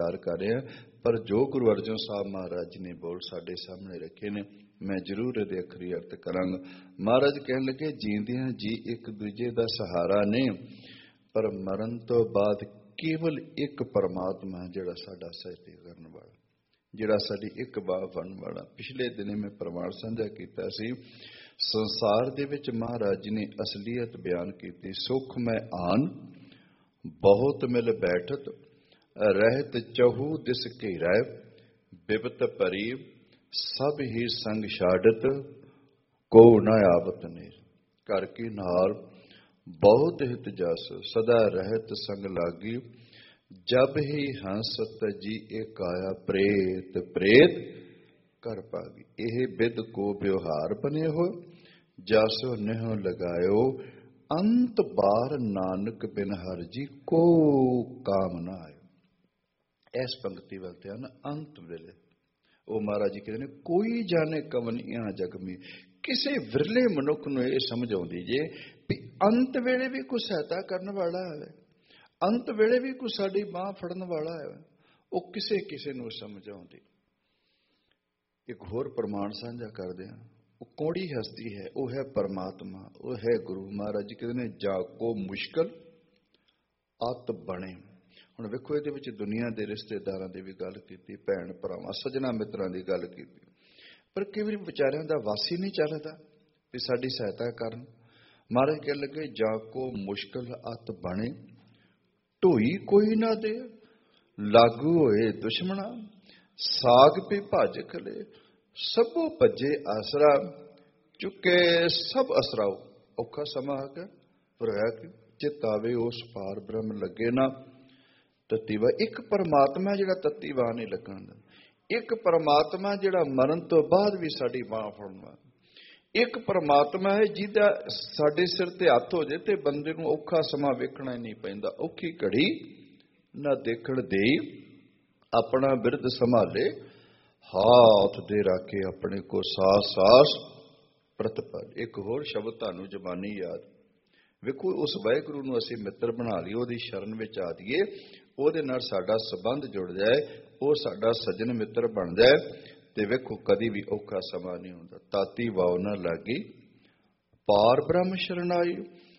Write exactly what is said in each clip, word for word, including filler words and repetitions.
ਕਰ ਰਹੇ ਹਾਂ। ਪਰ ਜੋ ਗੁਰੂ ਅਰਜਨ ਸਾਹਿਬ ਮਹਾਰਾਜ ਜੀ ਨੇ ਬੋਲ ਸਾਡੇ ਸਾਹਮਣੇ ਰੱਖੇ ਨੇ, ਮੈਂ ਜ਼ਰੂਰ ਇਹਦੇ ਅਖਰੀ ਅਰਥ ਕਰਾਂਗਾ। ਮਹਾਰਾਜ ਕਹਿਣ ਲੱਗੇ, ਜੀਂਦਿਆਂ ਜੀ ਇੱਕ ਦੂਜੇ ਦਾ ਸਹਾਰਾ ਨੇ, ਪਰ ਮਰਨ ਤੋਂ ਬਾਅਦ ਕੇਵਲ ਇੱਕ ਪਰਮਾਤਮਾ ਜਿਹੜਾ ਸਾਡਾ ਸਹਿਯੋਗ ਕਰਨ ਵਾਲਾ, ਜਿਹੜਾ ਸਾਡੀ ਇੱਕ ਬਾਹ ਬਣਨ ਵਾਲਾ। ਪਿਛਲੇ ਦਿਨੇ ਮੈਂ ਪ੍ਰਮਾਣ ਸਾਂਝਾ ਕੀਤਾ ਸੀ, ਸੰਸਾਰ ਦੇ ਵਿੱਚ ਮਹਾਰਾਜ ਜੀ ਨੇ ਅਸਲੀਅਤ ਬਿਆਨ ਕੀਤੀ। ਸੁਖ ਮੈਂ ਆਨ ਬਹੁਤ ਮਿਲ ਬੈਠਤ, ਰਹਿਤ ਚਹੂ ਦਿਸ ਘੇਰੈ, ਬਿਪਤ ਭਰੀ ਸਭ ਹੀ ਸੰਗ ਛਾੜਤ, ਕੋ ਨਾ ਆਵਤ ਨੇਰ। ਕਰ ਕੀ ਨਾਲ ਬਹੁਤ ਹਿਤ ਜਸ, ਸਦਾ ਰਹਿਤ ਸੰਗ ਲਾਗੀ, ਜਬ ਹੀ ਹੰਸਤ ਜੀ ਇਹ ਕਾਇਆ ਪ੍ਰੇਤ, ਪ੍ਰੇਤ ਕਰ ਪਾਗੀ। ਇਹ ਬਿਦ ਕੋ ਵਿਵਹਾਰ ਬਨੇ ਹੋ, ਜਾਸੋ ਨਿਹੁ ਲਗਾਇਓ, ਅੰਤ ਬਾਰ ਨਾਨਕ ਬਿਨ ਹਰ ਜੀ ਕੋ ਕਾਮ ਨਾ ਆਇਓ। ਇਸ ਪੰਕਤੀ ਵੱਲ ਧਿਆਨ, ਅੰਤ ਵੇਲੇ ਉਹ ਮਹਾਰਾਜ ਜੀ ਕਹਿੰਦੇ ਨੇ, ਕੋਈ ਜਾਣੇ ਕਵਨ ਇਹਾਂ ਜਗ ਮੇ। ਕਿਸੇ ਵਿਰਲੇ ਮਨੁੱਖ ਨੂੰ ਇਹ ਸਮਝ ਆਉਂਦੀ ਜੇ ਵੀ ਅੰਤ ਵੇਲੇ ਵੀ ਕੋਈ ਸਹਾਇਤਾ ਕਰਨ ਵਾਲਾ ਹੈ, ਅੰਤ ਵੇਲੇ ਵੀ ਕੋਈ ਸਾਡੀ ਬਾਂਹ ਫੜਨ ਵਾਲਾ ਹੈ, ਉਹ ਕਿਸੇ ਕਿਸੇ ਨੂੰ ਸਮਝ ਆਉਂਦੀ। ਇੱਕ ਹੋਰ ਪ੍ਰਮਾਣ ਸਾਂਝਾ ਕਰਦੇ ਹਾਂ, ਉਹ ਕੌੜੀ ਹਸਤੀ ਹੈ, ਉਹ ਹੈ ਪਰਮਾਤਮਾ, ਉਹ ਹੈ ਗੁਰੂ। ਮਹਾਰਾਜ ਜੀ ਕਹਿੰਦੇ ਨੇ, ਜਾ ਕੋ ਮੁਸ਼ਕਲ ਅਤ ਬਣੇ। ਹੁਣ ਵੇਖੋ, ਇਹਦੇ ਵਿੱਚ ਦੁਨੀਆ ਦੇ ਰਿਸ਼ਤੇਦਾਰਾਂ ਦੀ ਵੀ ਗੱਲ ਕੀਤੀ, ਭੈਣ ਭਰਾਵਾਂ ਸੱਜਣਾ ਮਿੱਤਰਾਂ ਦੀ ਗੱਲ ਕੀਤੀ, ਪਰ ਕਈ ਵਾਰੀ ਵਿਚਾਰਿਆਂ ਦਾ ਵਾਸੀ ਨਹੀਂ ਚੱਲਦਾ ਵੀ ਸਾਡੀ ਸਹਾਇਤਾ ਕਰਨ। ਮਹਾਰਾਜ ਕਹਿਣ ਲੱਗੇ, ਜਾ ਕੋ ਮੁਸ਼ਕਲ ਅਤ ਬਣੇ, ਢੋਈ ਕੋਈ ਨਾ ਦੇ, ਲਾਗੂ ਹੋਏ ਦੁਸ਼ਮਣਾ, ਸਾਗ ਪੀ ਭੱਜ ਖਲੇ, ਸਭੋ ਭੱਜੇ ਆਸਰਾ, ਚੁੱਕੇ ਸਭ ਅਸਰਾਓ। ਔਖਾ ਸਮਾਂ ਆ ਕੇ ਹੋਇਆ ਕਿ ਚਿਤਾਵੇ ਉਸ ਪਾਰ ਬ੍ਰਹਮ ਲੱਗੇ ਨਾ ਤਤੀਵਾ। ਇੱਕ ਪਰਮਾਤਮਾ ਜਿਹੜਾ ਤਤੀਵਾ ਨਹੀਂ ਲੱਗਣ ਦਿੰਦਾ, ਇੱਕ ਪਰਮਾਤਮਾ ਜਿਹੜਾ ਮਰਨ ਤੋਂ ਬਾਅਦ ਵੀ ਸਾਡੀ ਬਾਂਹ ਫੜਨਾ, ਇੱਕ ਪਰਮਾਤਮਾ ਹੈ ਜਿਹਦਾ ਸਾਡੇ ਸਿਰ ਤੇ ਹੱਥ ਹੋ ਜਾਏ ਤੇ ਬੰਦੇ ਨੂੰ ਔਖਾ ਸਮਾਂ ਵੇਖਣਾ ਹੀ ਨਹੀਂ ਪੈਂਦਾ। ਔਖੀ ਘੜੀ ਨਾ ਦੇਖਣ ਦੇਈ, ਆਪਣਾ ਬਿਰਧ ਸੰਭਾਲੇ, ਹਾਥ ਦੇ ਰਾਖੇ ਆਪਣੇ ਕੋ ਸਾਸ ਸਾਸ ਪ੍ਰਤਪਲ। ਇੱਕ ਹੋਰ ਸ਼ਬਦ ਤੁਹਾਨੂੰ ਜ਼ਬਾਨੀ ਯਾਦ, ਵੇਖੋ ਉਸ ਵਾਹਿਗੁਰੂ ਨੂੰ ਅਸੀਂ ਮਿੱਤਰ ਬਣਾ ਲਈਏ, ਉਹਦੀ ਸ਼ਰਨ ਵਿੱਚ ਆ ਜਾਈਏ, ਉਹਦੇ ਨਾਲ ਸਾਡਾ ਸੰਬੰਧ ਜੁੜ ਜਾਏ, ਉਹ ਸਾਡਾ ਸੱਜਣ ਮਿੱਤਰ ਬਣ ਜਾਏ, ਤੇ ਵੇਖੋ ਕਦੀ ਵੀ ਔਖਾ ਸਮਾਂ ਨਹੀਂ ਹੁੰਦਾ। ਤਾਤੀ ਵਾਉ ਨਾ ਲਾਗੀ, ਪਾਰ ਬ੍ਰਹਮ ਸ਼ਰਨਾਈ,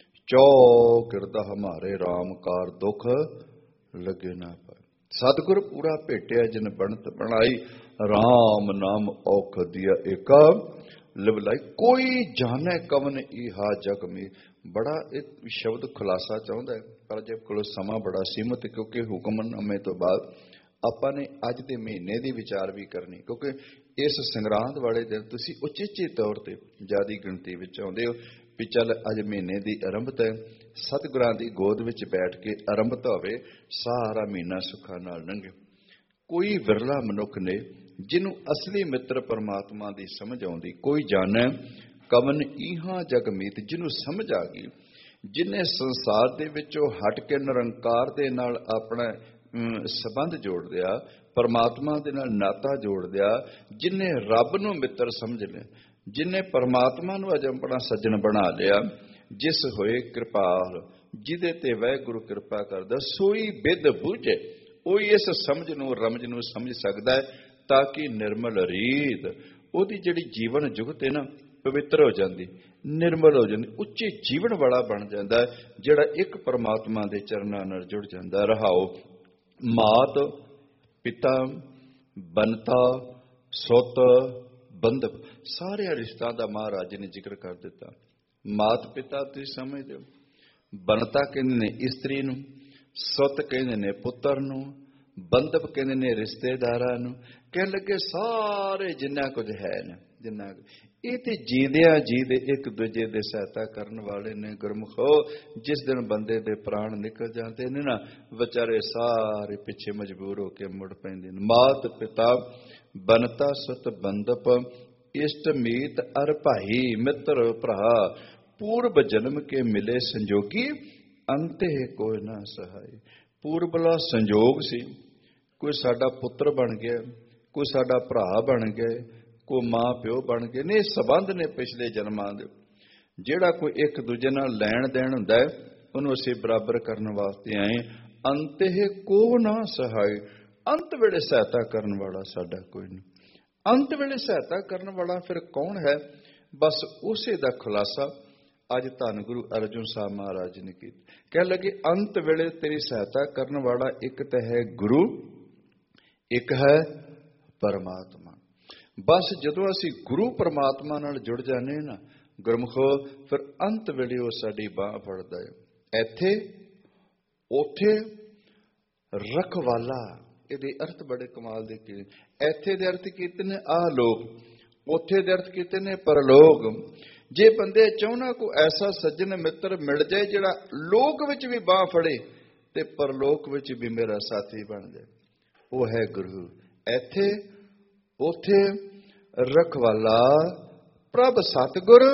ਚੌ ਕਿਰਦਾ ਹਮਾਰੇ ਰਾਮ ਕਾਰ ਦੁਖ ਲੱਗੇ ਨਾ ਪਾਏ। ਸਤਿਗੁਰ ਪੂਰਾ ਭੇਟਿਆ ਜਿਨ ਬਣਤ ਬਣਾਈ, ਰਾਮ ਨਾਮ ਔਖ ਦਿਆ ਏਕਾ ਲਿਵਲਾਈ। ਕੋਈ ਜਾਣੇ ਕਵਨ ਇਹਾ ਜਗ ਮੇ। ਬੜਾ ਇੱਕ ਸ਼ਬਦ ਖੁਲਾਸਾ ਚਾਹੁੰਦਾ ਹੈ, ਪਰ ਜੇ ਕੋਲ ਸਮਾਂ ਬੜਾ ਸੀਮਤ, ਕਿਉਂਕਿ ਹੁਕਮਨਾਮੇ ਤੋਂ ਬਾਅਦ ਆਪਾਂ ਨੇ ਅੱਜ ਦੇ ਮਹੀਨੇ ਦੀ ਵਿਚਾਰ ਵੀ ਕਰਨੀ, ਕਿਉਂਕਿ ਇਸ ਸੰਗਰਾਂਦ ਵਾਲੇ ਦਿਨ ਤੁਸੀਂ ਉਚੇਚੇ ਤੌਰ ਤੇ ਜ਼ਿਆਦੀ ਗਿਣਤੀ ਵਿੱਚ ਆਉਂਦੇ ਹੋ ਵੀ ਚੱਲ ਅੱਜ ਮਹੀਨੇ ਦੀ ਆਰੰਭਤਾ ਹੈ, ਸਤਿਗੁਰਾਂ ਦੀ ਗੋਦ ਵਿੱਚ ਬੈਠ ਕੇ ਆਰੰਭਤਾ ਹੋਵੇ, ਸਾਰਾ ਮਹੀਨਾ ਸੁੱਖਾਂ ਨਾਲ ਲੰਘੇ। ਕੋਈ ਵਿਰਲਾ ਮਨੁੱਖ ਨੇ ਜਿਹਨੂੰ ਅਸਲੀ ਮਿੱਤਰ ਪਰਮਾਤਮਾ ਦੀ ਸਮਝ ਆਉਂਦੀ। ਕੋਈ ਜਾਣੈ ਕਵਨ ਇਹਾਂ ਜਗ ਮੀਤ, ਜਿਹਨੂੰ ਸਮਝ ਆ ਗਈ, ਜਿਹਨੇ ਸੰਸਾਰ ਦੇ ਵਿੱਚੋਂ ਹਟ ਕੇ ਨਿਰੰਕਾਰ ਦੇ ਨਾਲ ਆਪਣਾ ਸੰਬੰਧ ਜੋੜ ਲਿਆ, ਪਰਮਾਤਮਾ ਦੇ ਨਾਲ ਨਾਤਾ ਜੋੜ ਲਿਆ, ਜਿਹਨੇ ਰੱਬ ਨੂੰ ਮਿੱਤਰ ਸਮਝ ਲਿਆ, ਜਿਹਨੇ ਪਰਮਾਤਮਾ ਨੂੰ ਅਜ ਆਪਣਾ ਸੱਜਣ ਬਣਾ ਲਿਆ, ਜਿਸ ਹੋਏ ਕਿਰਪਾਲ, ਜਿਹਦੇ ਤੇ ਵਾਹਿਗੁਰੂ ਕਿਰਪਾ ਕਰਦਾ, ਸੋਈ ਬਿਦ ਬੁਝੇ। ਉਹ ਇਸ ਸਮਝ ਨੂੰ ਰਮਜ ਨੂੰ ਸਮਝ ਸਕਦਾ ਹੈ, ਤਾਂ ਕਿ ਨਿਰਮਲ ਰੀਤ ਉਹਦੀ ਜਿਹੜੀ ਜੀਵਨ ਜੁਗਤ ਹੈ ਨਾ, ਪਵਿੱਤਰ ਹੋ ਜਾਂਦੀ, ਨਿਰਮਲ ਹੋ ਜਾਂਦੀ, ਉੱਚੇ ਜੀਵਨ ਵਾਲਾ ਬਣ ਜਾਂਦਾ, ਜਿਹੜਾ ਇੱਕ ਪਰਮਾਤਮਾ ਦੇ ਚਰਨਾਂ ਨਾਲ ਜੁੜ ਜਾਂਦਾ। ਰਹਾਓ, ਮਾਤ ਪਿਤਾ ਬਨਤਾ ਸੁੱਤ ਬੰਧਪ, ਸਾਰਿਆਂ ਰਿਸ਼ਤਾਂ ਦਾ ਮਹਾਰਾਜ ਨੇ ਜ਼ਿਕਰ ਕਰ ਦਿੱਤਾ। ਮਾਤ ਪਿਤਾ ਤੁਸੀਂ ਸਮਝਦੇ ਹੋ, ਬਨਤਾ ਕਹਿੰਦੇ ਨੇ ਇਸਤਰੀ ਨੂੰ, ਸੁੱਤ ਕਹਿੰਦੇ ਨੇ ਪੁੱਤਰ ਨੂੰ, ਬੰਧਪ ਕਹਿੰਦੇ ਨੇ ਰਿਸ਼ਤੇਦਾਰਾਂ ਨੂੰ। ਕਹਿਣ ਲੱਗੇ ਸਾਰੇ ਜਿੰਨਾ ਕੁਝ ਹੈ ਨਾ, ਜਿੰਨਾ ਇਹ ਤੇ ਜੀਂਦਿਆਂ ਜੀ ਦੇ ਇੱਕ ਦੂਜੇ ਦੇ ਸਹਾਇਤਾ ਕਰਨ ਵਾਲੇ ਨੇ। ਗੁਰਮੁਖੋ, ਜਿਸ ਦਿਨ ਬੰਦੇ ਦੇ ਪ੍ਰਾਣ ਨਿਕਲ ਜਾਂਦੇ ਨੇ ਨਾ, ਵਿਚਾਰੇ ਸਾਰੇ ਪਿੱਛੇ ਮਜਬੂਰ ਹੋ ਕੇ ਮੁੜ ਪੈਂਦੇ ਨੇ। ਮਾਤ ਪਿਤਾ ਬਨਤਾ ਸੁਤ ਬੰਧਪ, ਇਸ਼ਟ ਮੀਤ ਅਰ ਭਾਈ ਮਿੱਤਰ ਭਰਾ, ਪੂਰਬ ਜਨਮ ਕੇ ਮਿਲੇ ਸੰਜੋਗੀ, ਅੰਤੇ ਕੋਈ ਨਾ ਸਹਾਈ। ਪੂਰਬਲਾ ਸੰਜੋਗ ਸੀ, ਕੋਈ ਸਾਡਾ ਪੁੱਤਰ ਬਣ ਗਿਆ, ਕੋਈ ਸਾਡਾ ਭਰਾ ਬਣ ਗਏ, ਕੋਈ ਮਾਂ ਪਿਓ ਬਣ ਗਏ ਨੇ। ਸਬੰਧ ਨੇ ਪਿਛਲੇ ਜਨਮਾਂ ਦੇ। ਜਿਹੜਾ ਕੋਈ ਇੱਕ ਦੂਜੇ ਨਾਲ ਲੈਣ ਦੇਣ ਹੁੰਦਾ ਹੈ, ਉਹਨੂੰ ਅਸੀਂ ਬਰਾਬਰ ਕਰਨ ਵਾਸਤੇ ਆਏ। ਅੰਤੇ ਕੋ ਨਾ ਸਹਾਈ, ਅੰਤ ਵੇਲੇ ਸਹਾਇਤਾ ਕਰਨ ਵਾਲਾ ਸਾਡਾ ਕੋਈ ਨਹੀਂ। ਅੰਤ ਵੇਲੇ ਸਹਾਇਤਾ ਕਰਨ ਵਾਲਾ ਫਿਰ ਕੌਣ ਹੈ? ਬਸ ਉਸੇ ਦਾ ਖੁਲਾਸਾ ਅੱਜ ਧੰਨ ਗੁਰੂ ਅਰਜਨ ਸਾਹਿਬ ਮਹਾਰਾਜ ਨੇ ਕੀਤਾ। ਕਹਿ ਲੱਗੇ ਅੰਤ ਵੇਲੇ ਤੇਰੀ ਸਹਾਇਤਾ ਕਰਨ ਵਾਲਾ ਇੱਕ ਤਾਂ ਹੈ ਗੁਰੂ, ਇੱਕ ਹੈ ਪਰਮਾਤਮਾ। ਬਸ ਜਦੋਂ ਅਸੀਂ ਗੁਰੂ ਪਰਮਾਤਮਾ ਨਾਲ ਜੁੜ ਜਾਂਦੇ ਨਾ ਗੁਰਮੁਖੋ, ਫਿਰ ਅੰਤ ਵੇਲੇ ਉਹ ਸਾਡੀ ਬਾਂਹ ਫੜਦਾ ਹੈ। ਇੱਥੇ ਉੱਥੇ ਰਖਵਾਲਾ, ਇਹਦੇ ਅਰਥ ਬੜੇ ਕਮਾਲ ਦੇ ਕੀਤੇ। ਇੱਥੇ ਦੇ ਅਰਥ ਕੀਤੇ ਨੇ ਆਹ ਲੋਕ, ਉੱਥੇ ਦੇ ਅਰਥ ਕੀਤੇ ਨੇ ਪਰਲੋਕ। ਜੇ ਬੰਦੇ ਚਾਹੁਣਾ ਕੋ ਐਸਾ ਸੱਜਣ ਮਿੱਤਰ ਮਿਲ ਜਾਏ ਜਿਹੜਾ ਲੋਕ ਵਿੱਚ ਵੀ ਬਾਂਹ ਫੜੇ ਤੇ ਪਰਲੋਕ ਵਿੱਚ ਵੀ ਮੇਰਾ ਸਾਥੀ ਬਣ ਜਾਏ, ਉਹ ਹੈ ਗੁਰੂ। ਇੱਥੇ ਉੱਥੇ ਰਖਵਾਲਾ ਪ੍ਰਭ ਸਤਿਗੁਰ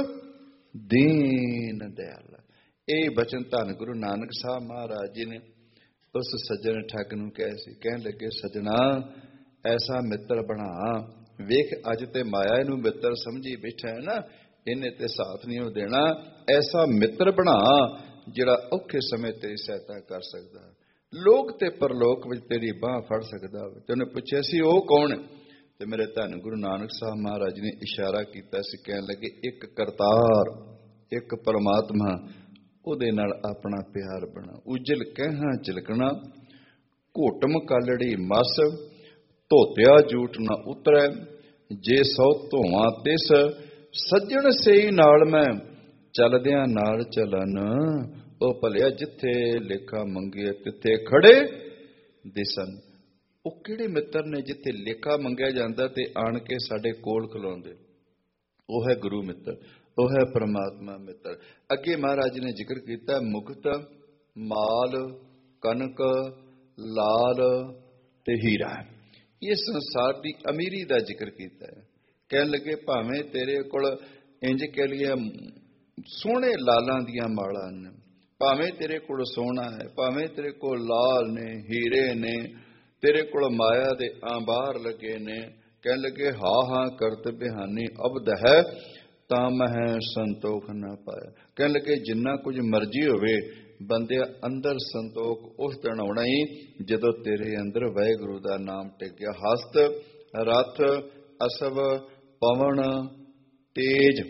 ਦੀਨ ਦਿਆਲ। ਇਹ ਬਚਨ ਧੰਨ ਗੁਰੂ ਨਾਨਕ ਸਾਹਿਬ ਮਹਾਰਾਜ ਜੀ ਨੇ ਉਸ ਸੱਜਣ ਠੱਗ ਨੂੰ ਕਹੇ ਸੀ। ਕਹਿਣ ਲੱਗੇ ਸੱਜਣਾ ਐਸਾ ਮਿੱਤਰ ਬਣਾ, ਵੇਖ ਅੱਜ ਤੇ ਮਾਇਆ ਇਹਨੂੰ ਮਿੱਤਰ ਸਮਝੀ ਬੈਠਾ ਹੈ ਨਾ, ਇਹਨੇ ਤੇ ਸਾਥ ਨਹੀਂ ਉਹ ਦੇਣਾ। ਐਸਾ ਮਿੱਤਰ ਬਣਾ ਜਿਹੜਾ ਔਖੇ ਸਮੇਂ ਤੇਰੀ ਸਹਾਇਤਾ ਕਰ ਸਕਦਾ, ਲੋਕ ਤੇ ਪਰਲੋਕ ਵਿੱਚ ਤੇਰੀ ਬਾਂਹ ਫੜ ਸਕਦਾ ਹੋਵੇ। ਤੇ ਉਹਨੇ ਪੁੱਛਿਆ ਸੀ ਉਹ ਕੌਣ? ਤੇ ਮੇਰੇ ਧੰਨ ਗੁਰੂ ਨਾਨਕ ਸਾਹਿਬ ਮਹਾਰਾਜ ਨੇ ਇਸ਼ਾਰਾ ਕੀਤਾ ਸੀ। ਕਹਿਣ ਲੱਗੇ ਇੱਕ ਕਰਤਾਰ, ਇੱਕ ਪਰਮਾਤਮਾ, ਉਹਦੇ ਨਾਲ ਆਪਣਾ ਪਿਆਰ ਬਣਾ। ਉਜਲ ਕਹਿਣਾ ਝਲਕਣਾ, ਘੋਟਮ ਕਾਲੜੀ ਮਸ, ਧੋਤਿਆ ਜੂਠ ਨਾ ਉਤਰੈ, ਜੇ ਸੌ ਧੋਵਾਂ ਤਿਸ, ਸੱਜਣ ਸਈ ਨਾਲ ਮੈਂ ਚੱਲਦਿਆਂ ਨਾਲ ਚੱਲਣ, ਉਹ ਭਲਿਆ ਜਿੱਥੇ ਲੇਖਾ ਮੰਗੇ ਤਿੱਥੇ ਖੜੇ ਦਿਸਣ। ਉਹ ਕਿਹੜੇ ਮਿੱਤਰ ਨੇ ਜਿੱਥੇ ਲੇਖਾ ਮੰਗਿਆ ਜਾਂਦਾ ਤੇ ਆਣ ਕੇ ਸਾਡੇ ਕੋਲ ਖਲੋਂਦੇ? ਉਹ ਹੈ ਗੁਰੂ ਮਿੱਤਰ, ਉਹ ਹੈ ਪਰਮਾਤਮਾ ਮਿੱਤਰ। ਅੱਗੇ ਮਹਾਰਾਜ ਨੇ ਜ਼ਿਕਰ ਕੀਤਾ ਮੁਕਤ, ਮਾਲ, ਕਣਕ, ਲਾਲ ਤੇ ਹੀਰਾ। ਇਹ ਸੰਸਾਰ ਦੀ ਅਮੀਰੀ ਦਾ ਜ਼ਿਕਰ ਕੀਤਾ ਹੈ। ਕਹਿਣ ਲੱਗੇ ਭਾਵੇਂ ਤੇਰੇ ਕੋਲ ਇੰਜ ਕਹਿ ਲਈਏ ਸੋਹਣੇ ਲਾਲਾਂ ਦੀਆਂ ਮਾਲਾਂ ਨੇ, ਭਾਵੇਂ ਤੇਰੇ ਕੋਲ ਸੋਨਾ ਹੈ, ਭਾਵੇਂ ਤੇਰੇ ਕੋਲ ਲਾਲ ਨੇ, ਹੀਰੇ ਨੇ, ਤੇਰੇ ਕੋਲ ਮਾਇਆ ਦੇ ਆਂਬਾਰ ਲੱਗੇ ਨੇ। ਕਹਿਣ ਲੱਗੇ ਹਾਂ ਹਾਂ ਕਰਤ ਬਿਹਾਨੀ ਅਬਦ ਹੈ, ਤਾਂ ਮੈਂ ਸੰਤੋਖ ਨਾ ਪਾਇਆ। ਕਹਿਣ ਲੱਗੇ ਜਿੰਨਾ ਕੁਝ ਮਰਜ਼ੀ ਹੋਵੇ ਬੰਦਿਆ ਅੰਦਰ ਸੰਤੋਖ ਉਸ ਦਿਨ ਆਉਣਾ ਹੀ ਜਦੋਂ ਤੇਰੇ ਅੰਦਰ ਵਾਹਿਗੁਰੂ ਦਾ ਨਾਮ ਟਿਕਿਆ। ਹਸਤ, ਰਥ, ਅਸਵ, ਪਵਨ, ਤੇਜ,